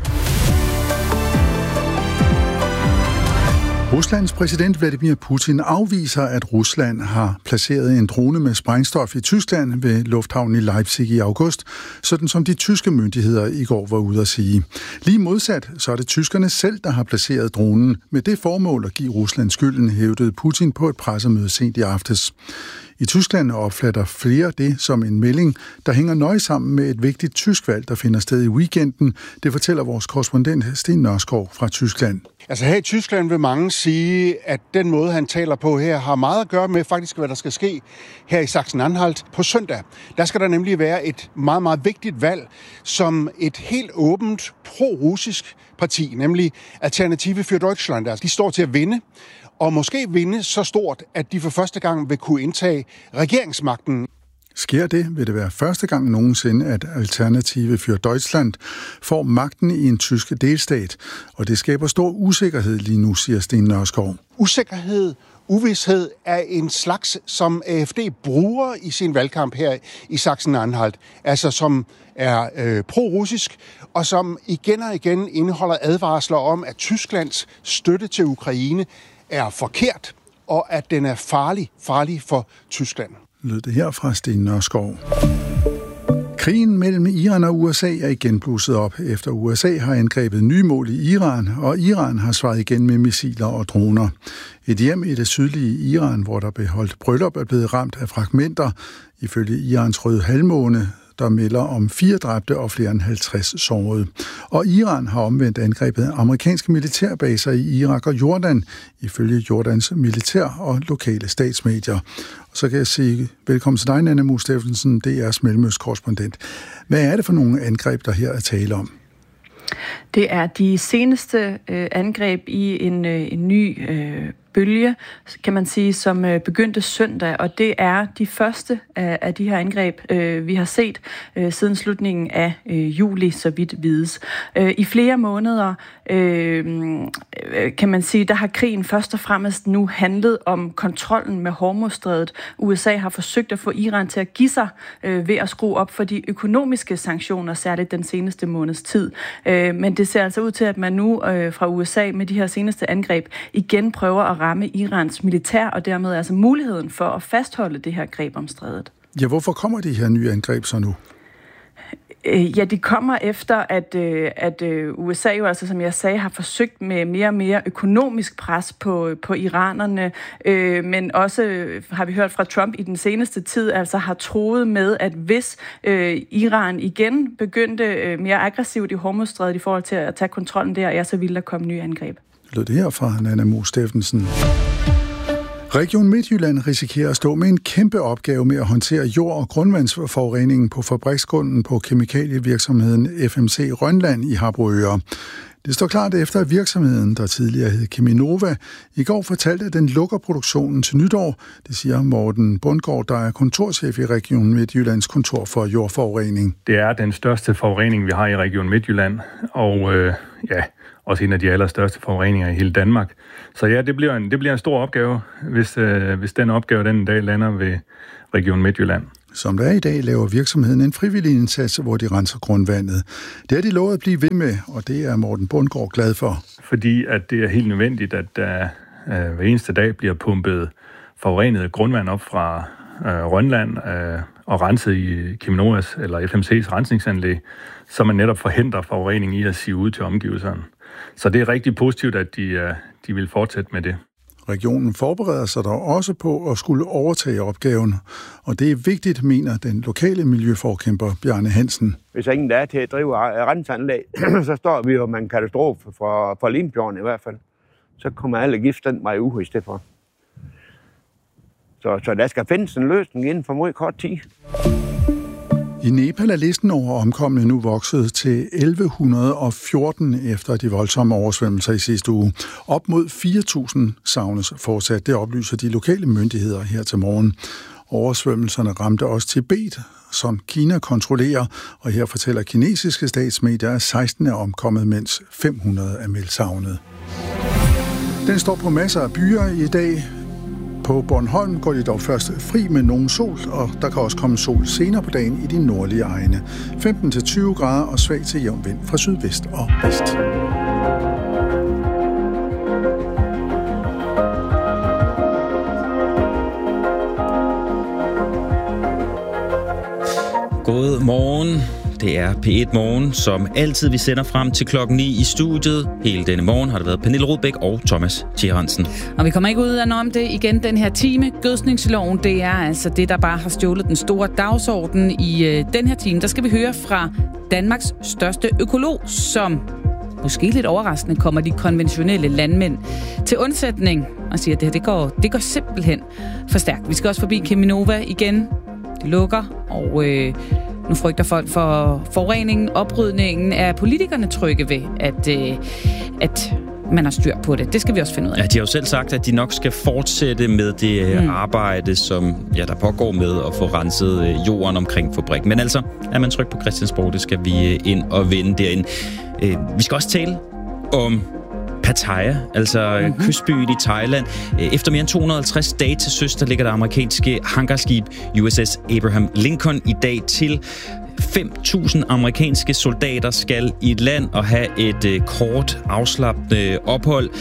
Ruslands præsident Vladimir Putin afviser, at Rusland har placeret en drone med sprængstof i Tyskland ved lufthavnen i Leipzig i august, sådan som de tyske myndigheder i går var ude at sige. Lige modsat, så er det tyskerne selv, der har placeret dronen med det formål at give Rusland skylden, hævdede Putin på et pressemøde sent i aftes. I Tyskland opfatter flere det som en melding, der hænger nøje sammen med et vigtigt tysk valg, der finder sted i weekenden. Det fortæller vores korrespondent Sten Nørskov fra Tyskland. Altså her i Tyskland vil mange sige, at den måde, han taler på her, har meget at gøre med faktisk, hvad der skal ske her i Sachsen-Anhalt på søndag. Der skal der nemlig være et meget, meget vigtigt valg, som et helt åbent pro-russisk parti, nemlig Alternative für Deutschland. Altså, de står til at vinde, og måske vinde så stort, at de for første gang vil kunne indtage regeringsmagten. Sker det, vil det være første gang nogensinde, at Alternative für Deutschland får magten i en tysk delstat, og det skaber stor usikkerhed lige nu, siger Sten Nørskov. Usikkerhed, uvished er en slags, som AfD bruger i sin valgkamp her i Sachsen-Anhalt, altså som er pro-russisk, og som igen og igen indeholder advarsler om, at Tysklands støtte til Ukraine er forkert, og at den er farlig for Tyskland. Lød det her fra Sten Nørskov. Krigen mellem Iran og USA er igen blusset op, efter USA har angrebet nye mål i Iran, og Iran har svaret igen med missiler og droner. Et hjem i det sydlige Iran, hvor der blev holdt bryllup, er blevet ramt af fragmenter, ifølge Irans Røde Halvmåne, der melder om 4 dræbte og flere end 50 sårede. Og Iran har omvendt angrebet amerikanske militærbaser i Irak og Jordan, ifølge Jordans militær og lokale statsmedier. Og så kan jeg sige velkommen til dig, Nanna Mue Steffensen, DR's mellemøstkorrespondent. Hvad er det for nogle angreb, der her er tale om? Det er de seneste angreb i en ny bølge, kan man sige, som begyndte søndag, og det er de første af de her angreb, vi har set siden slutningen af juli, så vidt vides. I flere måneder, kan man sige, der har krigen først og fremmest nu handlet om kontrollen med Hormuzstrædet. USA har forsøgt at få Iran til at give sig ved at skrue op for de økonomiske sanktioner, særligt den seneste måneds tid. Men det ser altså ud til, at man nu fra USA med de her seneste angreb igen prøver at ramme Irans militær, og dermed altså muligheden for at fastholde det her greb om strædet. Ja, hvorfor kommer de her nye angreb så nu? Ja, de kommer efter, at USA jo, altså som jeg sagde, har forsøgt med mere og mere økonomisk pres på iranerne, men også har vi hørt fra Trump i den seneste tid, altså har troet med, at hvis Iran igen begyndte mere aggressivt i Hormuzstrædet i forhold til at tage kontrollen der, ja, så ville der komme nye angreb. Lød det her fra Nanna Moe Steffensen. Region Midtjylland risikerer at stå med en kæmpe opgave med at håndtere jord- og grundvandsforureningen på fabriksgrunden på kemikalievirksomheden FMC Rønland i Harboøre. Det står klart efter, at virksomheden, der tidligere hed Cheminova, i går fortalte, at den lukker produktionen til nytår. Det siger Morten Bundgaard, der er kontorchef i Region Midtjyllands kontor for jordforurening. Det er den største forurening, vi har i Region Midtjylland, og også en af de allerstørste forureninger i hele Danmark. Så ja, det bliver en stor opgave, hvis den opgave den dag lander ved Region Midtjylland. Som der er i dag, laver virksomheden en frivillig indsats, hvor de renser grundvandet. Det er de lovet at blive ved med, og det er Morten Bundgaard glad for. Fordi at det er helt nødvendigt, at der hver eneste dag bliver pumpet forurenet grundvand op fra Rønland og renset i Cheminovas eller FMC's rensningsanlæg, så man netop forhindrer forurening i at sive ud til omgivelserne. Så det er rigtig positivt, at de vil fortsætte med det. Regionen forbereder sig dog også på at skulle overtage opgaven, og det er vigtigt, mener den lokale miljøforkæmper Bjarne Hansen. Hvis ingen der er til at drive renseanlæg, så står vi jo med en katastrofe for Limfjorden i hvert fald. Så kommer alle gift den vej ud i stedet for. Så der skal findes en løsning inden for meget kort tid. I Nepal er listen over omkomne nu vokset til 1114 efter de voldsomme oversvømmelser i sidste uge. Op mod 4.000 savnes fortsat. Det oplyser de lokale myndigheder her til morgen. Oversvømmelserne ramte også Tibet, som Kina kontrollerer, og her fortæller kinesiske statsmedier, at 16 er omkommet, mens 500 er meldt savnet. Den står på masser af byer i dag. På Bornholm går de dog først fri med nogen sol, og der kan også komme sol senere på dagen i de nordlige egne. 15-20 grader og svag til jævn vind fra sydvest og vest. God morgen. Det er P1 Morgen, som altid vi sender frem til klokken 9 i studiet. Hele denne morgen har det været Pernille Rudbæk og Thomas Tjerensen. Og vi kommer ikke ud af om det igen den her time. Gødsningsloven, det er altså det, der bare har stjålet den store dagsorden i den her time. Der skal vi høre fra Danmarks største økolog, som måske lidt overraskende kommer de konventionelle landmænd til undsætning og siger, at det går simpelthen for stærkt. Vi skal også forbi Cheminova igen. De lukker, og nu frygter folk for forureningen, oprydningen. Er politikerne trygge ved, at man har styr på det? Det skal vi også finde ud af. Ja, de har jo selv sagt, at de nok skal fortsætte med det arbejde, som der pågår med at få renset jorden omkring fabrikken. Men altså, er man tryg på Christiansborg, det skal vi ind og vende derinde. Vi skal også tale om Pattaya, altså kystbyen i Thailand. Efter mere end 250 dage til søs, der ligger det amerikanske hangarskib USS Abraham Lincoln i dag til. 5.000 amerikanske soldater skal i et land og have et kort afslappende ophold.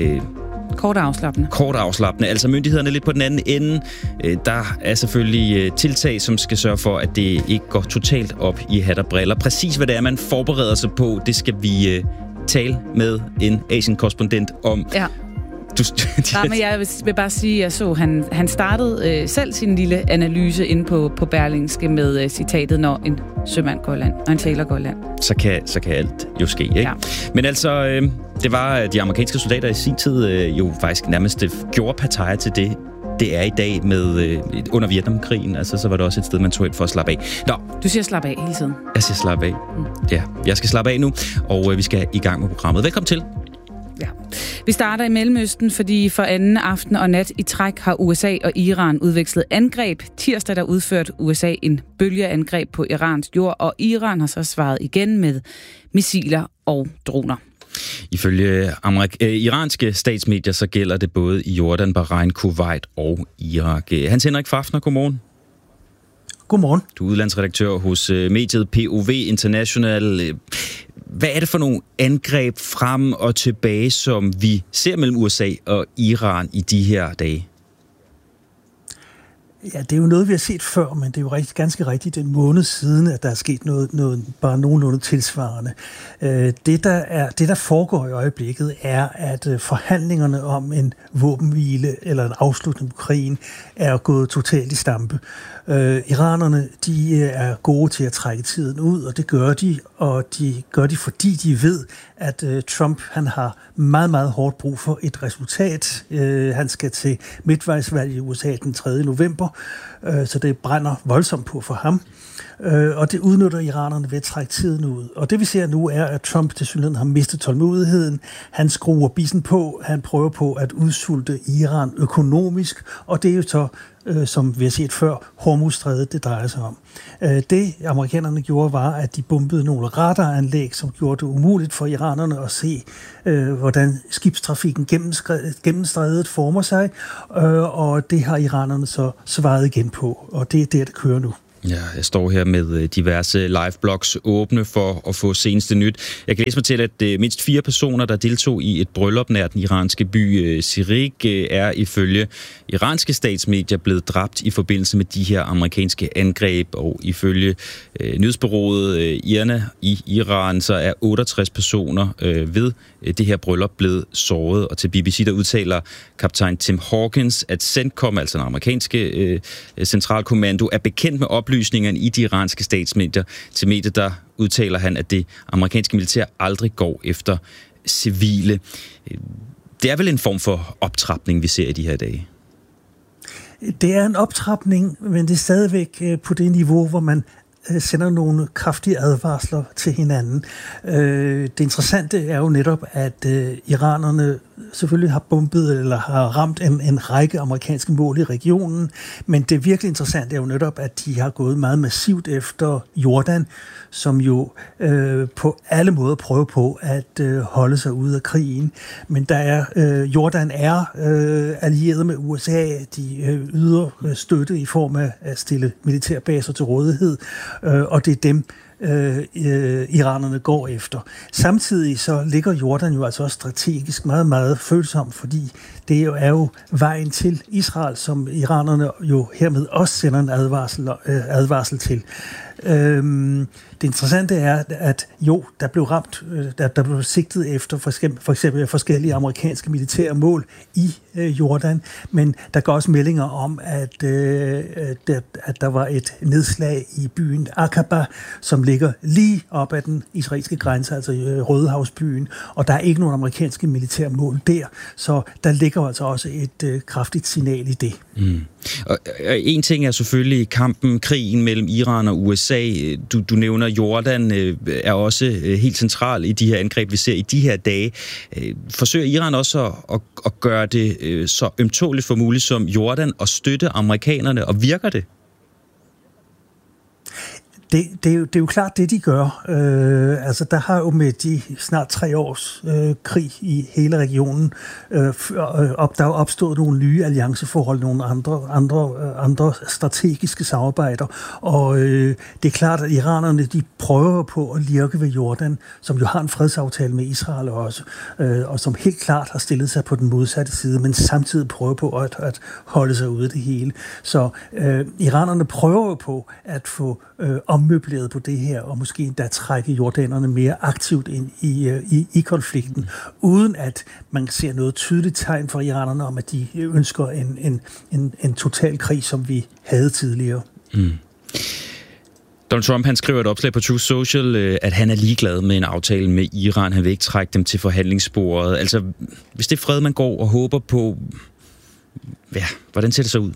Kort afslappende. Altså myndighederne lidt på den anden ende. Der er selvfølgelig tiltag, som skal sørge for, at det ikke går totalt op i hat og briller. Præcis hvad det er, man forbereder sig på, det skal vi tale med en Asien-korrespondent om. Ja. Men jeg vil bare sige, at han startede selv sin lille analyse inde på Berlingske med citatet, når en sømand går i land, og en taler går i land. Så kan alt jo ske, ikke? Ja. Men altså, det var de amerikanske soldater i sin tid jo faktisk nærmest gjorde Pattaya til det er i dag med under Vietnamkrigen. Altså, så var det også et sted, man tog ind for at slappe af. Nå. Du siger slappe af hele tiden. Jeg siger slappe af. Ja, jeg skal slappe af nu, og vi skal i gang med programmet. Velkommen til. Ja. Vi starter i Mellemøsten, fordi for anden aften og nat i træk har USA og Iran udvekslet angreb. Tirsdag der udførte USA en bølgeangreb på Irans jord, og Iran har så svaret igen med missiler og droner. Ifølge iranske statsmedier så gælder det både i Jordan, Bahrain, Kuwait og Irak. Hans Henrik Fafner, godmorgen. Godmorgen. Du er udlandsredaktør hos mediet POV International. Hvad er det for nogle angreb frem og tilbage, som vi ser mellem USA og Iran i de her dage? Ja, det er jo noget, vi har set før, men det er jo ganske rigtigt den måned siden, at der er sket noget bare nogenlunde tilsvarende. Det, der foregår i øjeblikket, er, at forhandlingerne om en våbenhvile eller en afslutning på krigen er gået totalt i stampe. Iranerne, de er gode til at trække tiden ud, og det gør de, fordi de ved, at Trump, han har meget, meget hårdt brug for et resultat. Han skal til midtvejsvalg i USA den 3. november, så det brænder voldsomt på for ham. Og det udnytter iranerne ved at trække tiden ud. Og det vi ser nu er, at Trump tilsyneladende har mistet tålmodigheden. Han skruer bissen på, han prøver på at udsulte Iran økonomisk, og det er jo så, som vi har set før, Hormuzstrædet, det drejer sig om. Det amerikanerne gjorde, var, at de bombede nogle radaranlæg, som gjorde det umuligt for iranerne at se, hvordan skibstrafikken gennem strædet former sig, og det har iranerne så svaret igen på, og det er det kører nu. Ja, jeg står her med diverse liveblogs åbne for at få seneste nyt. Jeg kan læse mig til, at mindst 4 personer, der deltog i et bryllup nær den iranske by Sirik, er ifølge iranske statsmedier blevet dræbt i forbindelse med de her amerikanske angreb, og ifølge nyhedsbureauet IRNA i Iran, så er 68 personer ved det her bryllup blevet såret. Og til BBC, der udtaler kaptajn Tim Hawkins, at CENTCOM, altså den amerikanske centralkommando, er bekendt med oplysningerne i de iranske statsmedier. Til mediet, der udtaler han, at det amerikanske militær aldrig går efter civile. Det er vel en form for optrapning, vi ser i de her dage? Det er en optrapning, men det er stadigvæk på det niveau, hvor man sender nogle kraftige advarsler til hinanden. Det interessante er jo netop, at iranerne selvfølgelig har bombet eller har ramt en række amerikanske mål i regionen, men det virkelig interessante er jo netop, at de har gået meget massivt efter Jordan, som jo på alle måder prøver på at holde sig ude af krigen. Men Jordan er allieret med USA, de yder støtte i form af at stille militærbaser til rådighed, og det er dem, iranerne går efter. Samtidig så ligger Jordan jo altså også strategisk meget, meget følsom, fordi det er jo vejen til Israel, som iranerne jo hermed også sender en advarsel til. Det interessante er, at jo, der blev ramt, der blev sigtet efter for eksempel forskellige amerikanske militære mål i Jordan, men der går også meldinger om, at der var et nedslag i byen Aqaba, som ligger lige op ad den israelske grænse, altså i Rødehavsbyen, og der er ikke nogen amerikanske militære mål der, så der ligger altså også et kraftigt signal i det. Mm. Og en ting er selvfølgelig krigen mellem Iran og USA. Du nævner Jordan er også helt central i de her angreb, vi ser i de her dage. Forsøger Iran også at gøre det så ømtåligt for muligt som Jordan og støtte amerikanerne, og virker det? Det er jo klart det, de gør. Der har jo med de snart 3 års krig i hele regionen, der er opstået nogle nye allianceforhold, nogle andre strategiske samarbejder. Og det er klart, at iranerne de prøver på at lirke ved Jordan, som jo har en fredsaftale med Israel også, og som helt klart har stillet sig på den modsatte side, men samtidig prøver på at holde sig ude af det hele. Så iranerne prøver på at få ommøbleret på det her, og måske endda trække jordanerne mere aktivt ind i konflikten, uden at man ser noget tydeligt tegn fra iranerne om, at de ønsker en total krig, som vi havde tidligere. Mm. Donald Trump, han skriver et opslag på Truth Social, at han er ligeglad med en aftale med Iran. Han vil ikke trække dem til forhandlingsbordet. Altså, hvis det er fred, man går og håber på, ja, hvordan ser det så ud?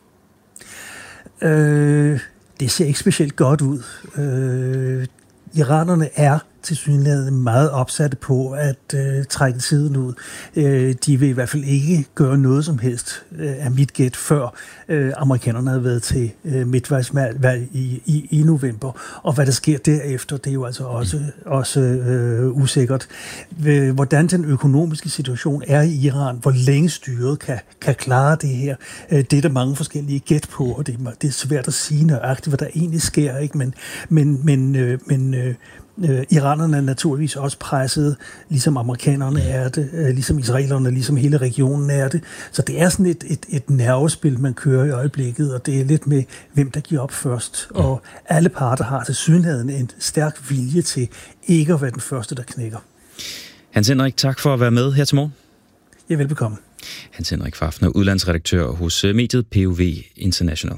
Det ser ikke specielt godt ud. Iranerne er tilsyneladende meget opsatte på at trække tiden ud. De vil i hvert fald ikke gøre noget som helst af mit gæt, før amerikanerne havde været til midtvejsvalg i november. Og hvad der sker derefter, det er jo altså også usikkert. Hvordan den økonomiske situation er i Iran, hvor længe styret kan klare det her, det er der mange forskellige gæt på, og det er svært at sige nøjagtigt, hvad der egentlig sker, ikke? Iranerne er naturligvis også presset, ligesom amerikanerne er det, ligesom israelerne, ligesom hele regionen er det. Så det er sådan et nervespil, man kører i øjeblikket, og det er lidt med, hvem der giver op først. Og alle parter har til synligheden en stærk vilje til ikke at være den første, der knækker. Hans Henrik, tak for at være med her til morgen. Ja, velbekomme. Hans Henrik Fafner, udlandsredaktør hos mediet POV International.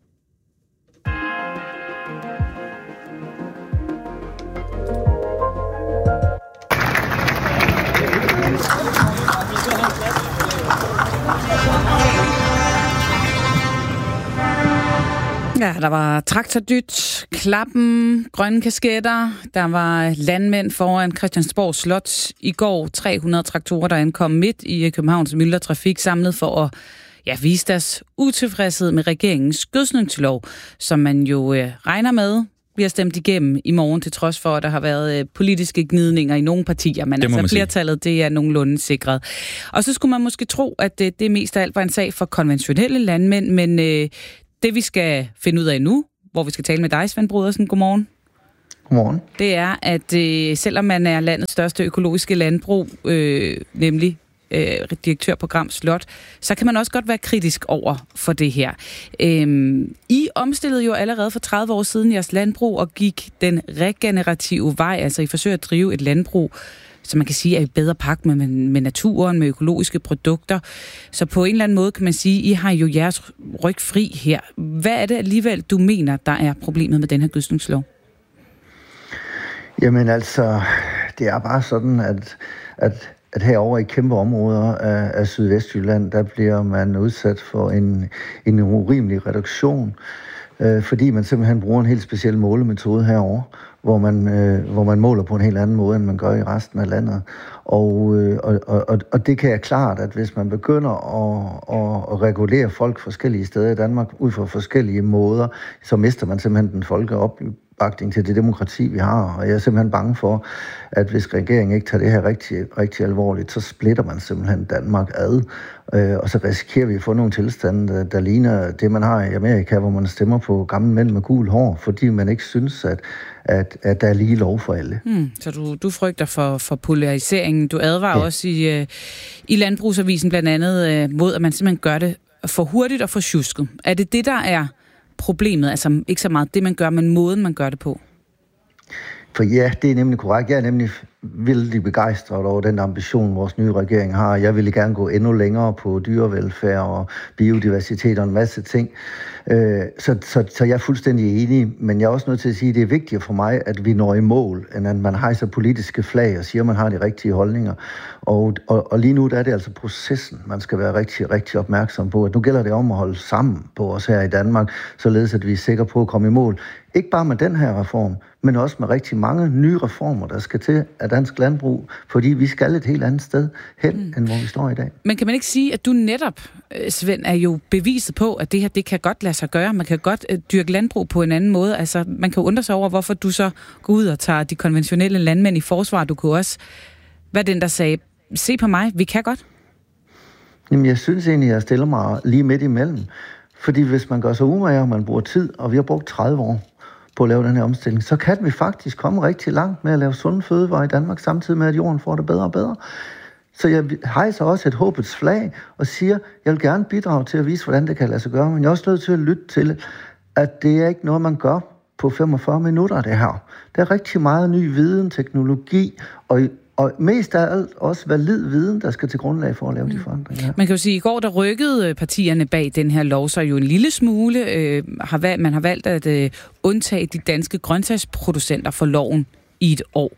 Ja, der var traktordyt, klappen, grønne kasketter. Der var landmænd foran Christiansborg Slot i går. 300 traktorer, der ankom midt i Københavns myldretrafik, samlet for at vise deres utilfredshed med regeringens gødskningslov, som man jo regner med bliver stemt igennem i morgen, til trods for, at der har været politiske gnidninger i nogle partier. Men altså flertallet, det er nogenlunde sikret. Og så skulle man måske tro, at det mest af alt var en sag for konventionelle landmænd, men det vi skal finde ud af nu, hvor vi skal tale med dig, Svend Brodersen, godmorgen. Godmorgen. Det er, at selvom man er landets største økologiske landbrug, nemlig direktør på Gram Slot, så kan man også godt være kritisk over for det her. I omstillede jo allerede for 30 år siden jeres landbrug og gik den regenerative vej, altså I forsøger at drive et landbrug, så man kan sige, er i bedre pagt med naturen, med økologiske produkter. Så på en eller anden måde kan man sige, I har jo jeres ryg fri her. Hvad er det alligevel, du mener, der er problemet med den her gødskningslov? Jamen altså, det er bare sådan, at herovre i kæmpe områder af Sydvestjylland, der bliver man udsat for en urimelig reduktion, fordi man simpelthen bruger en helt speciel målemetode herovre, hvor man måler på en helt anden måde, end man gør i resten af landet. Og det kan jeg klart, at hvis man begynder at regulere folk forskellige steder i Danmark ud fra forskellige måder, så mister man simpelthen den folkeopbakning til det demokrati, vi har. Og jeg er simpelthen bange for, at hvis regeringen ikke tager det her rigtig, rigtig alvorligt, så splitter man simpelthen Danmark ad. Og så risikerer vi at få nogle tilstande, der ligner det, man har i Amerika, hvor man stemmer på gamle mænd med gul hår, fordi man ikke synes, at der er lige lov for alle. Så du frygter for polariseringen. Du advarer også i Landbrugsavisen blandt andet mod, at man simpelthen gør det for hurtigt og for sjusket. Er det det, der er problemet? Altså ikke så meget det, man gør, men måden, man gør det på? For ja, det er nemlig korrekt. Jeg er nemlig vildt begejstret over den ambition, vores nye regering har. Jeg ville gerne gå endnu længere på dyrevelfærd og biodiversitet og en masse ting. Så jeg er fuldstændig enig, men jeg er også nødt til at sige, at det er vigtigere for mig, at vi når i mål, end at man hejser politiske flag og siger, at man har de rigtige holdninger. Og lige nu der er det altså processen, man skal være rigtig, rigtig opmærksom på. At nu gælder det om at holde sammen på os her i Danmark, således at vi er sikre på at komme i mål. Ikke bare med den her reform, men også med rigtig mange nye reformer, der skal til af dansk landbrug, fordi vi skal et helt andet sted hen, end hvor vi står i dag. Men kan man ikke sige, at du netop, Svend, er jo beviset på, at det her, det kan godt lade sig gøre. Man kan godt dyrke landbrug på en anden måde. Altså, man kan undre sig over, hvorfor du så går ud og tager de konventionelle landmænd i forsvar. Du kunne også være den, der sagde, se på mig, vi kan godt. Jamen, jeg synes egentlig, jeg stiller mig lige midt imellem. Fordi hvis man gør sig umage, og man bruger tid, og vi har brugt 30 år på at lave den her omstilling, så kan vi faktisk komme rigtig langt med at lave sunde fødevarer i Danmark, samtidig med, at jorden får det bedre og bedre. Så jeg hejser også et håbets flag og siger, jeg vil gerne bidrage til at vise, hvordan det kan lade sig gøre, men jeg er også nødt til at lytte til, at det er ikke noget, man gør på 45 minutter, det her. Der er rigtig meget ny viden, teknologi og mest af alt også valid viden, der skal til grundlag for at lave de forandringer. Man kan jo sige, at i går der rykkede partierne bag den her lov så jo en lille smule. Man har valgt at undtage de danske grøntsagsproducenter for loven i et år.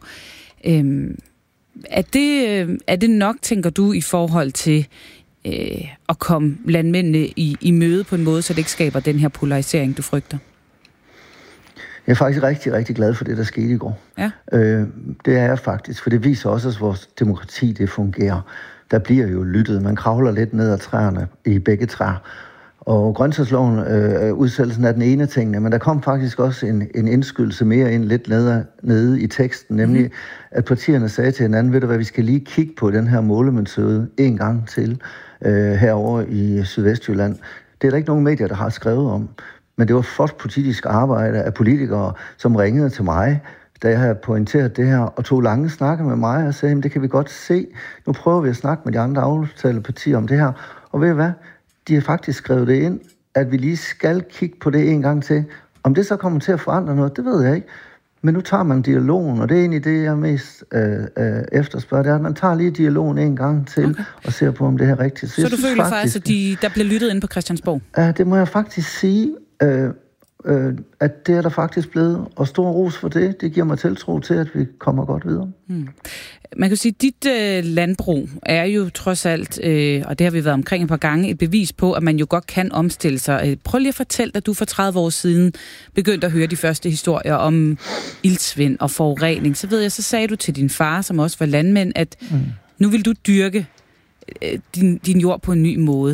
Er det nok, tænker du, i forhold til at komme landmændene i møde på en måde, så det ikke skaber den her polarisering, du frygter? Jeg er faktisk rigtig, rigtig glad for det, der skete i går. Ja. Det er jeg faktisk, for det viser også, at vores demokrati, det fungerer. Der bliver jo lyttet. Man kravler lidt ned ad træerne i begge træer. Og grøntsagsloven, udsættelsen er den ene ting, men der kom faktisk også en indskydelse mere ind lidt nede i teksten, nemlig at partierne sagde til hinanden, ved du hvad, vi skal lige kigge på den her målemetode en gang til herover i Sydvestjylland. Det er der ikke nogen medier, der har skrevet om. Men det var flot politisk arbejde af politikere, som ringede til mig da jeg havde pointeret det her, og tog lange snakke med mig, og sagde, det kan vi godt se. Nu prøver vi at snakke med de andre aftalepartier om det her. Og ved I hvad? De har faktisk skrevet det ind, at vi lige skal kigge på det en gang til. Om det så kommer til at forandre noget, det ved jeg ikke. Men nu tager man dialogen, og det er egentlig det, jeg mest efterspørger, det er, at man tager lige dialogen en gang til, og ser på, om det er rigtigt. Så du føler faktisk, at der bliver lyttet inde på Christiansborg? Ja, det må jeg faktisk sige, at det er der faktisk blevet, og stor ros for det. Det giver mig tiltro til, at vi kommer godt videre. Man kan sige, at dit landbrug er jo trods alt, og det har vi været omkring et par gange, et bevis på, at man jo godt kan omstille sig. Prøv lige at fortælle, at du for 30 år siden begyndte at høre de første historier om iltsvind og forurening. Så sagde du til din far, som også var landmand, at nu vil du dyrke din jord på en ny måde.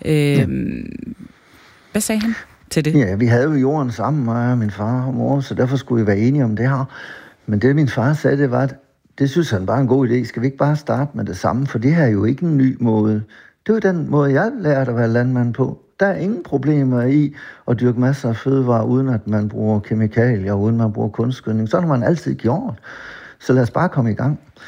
Hvad sagde han til det? Ja, vi havde jo jorden sammen, mig og min far og mor, så derfor skulle vi være enige om det her. Men det, min far sagde, det var, at det synes han bare er en god idé. Skal vi ikke bare starte med det samme? For det her er jo ikke en ny måde. Det er jo den måde, jeg lærte at være landmand på. Der er ingen problemer i at dyrke masser af fødevarer, uden at man bruger kemikalier, uden at man bruger kunstgødning. Sådan har man altid gjort. Så lad os bare komme i gang.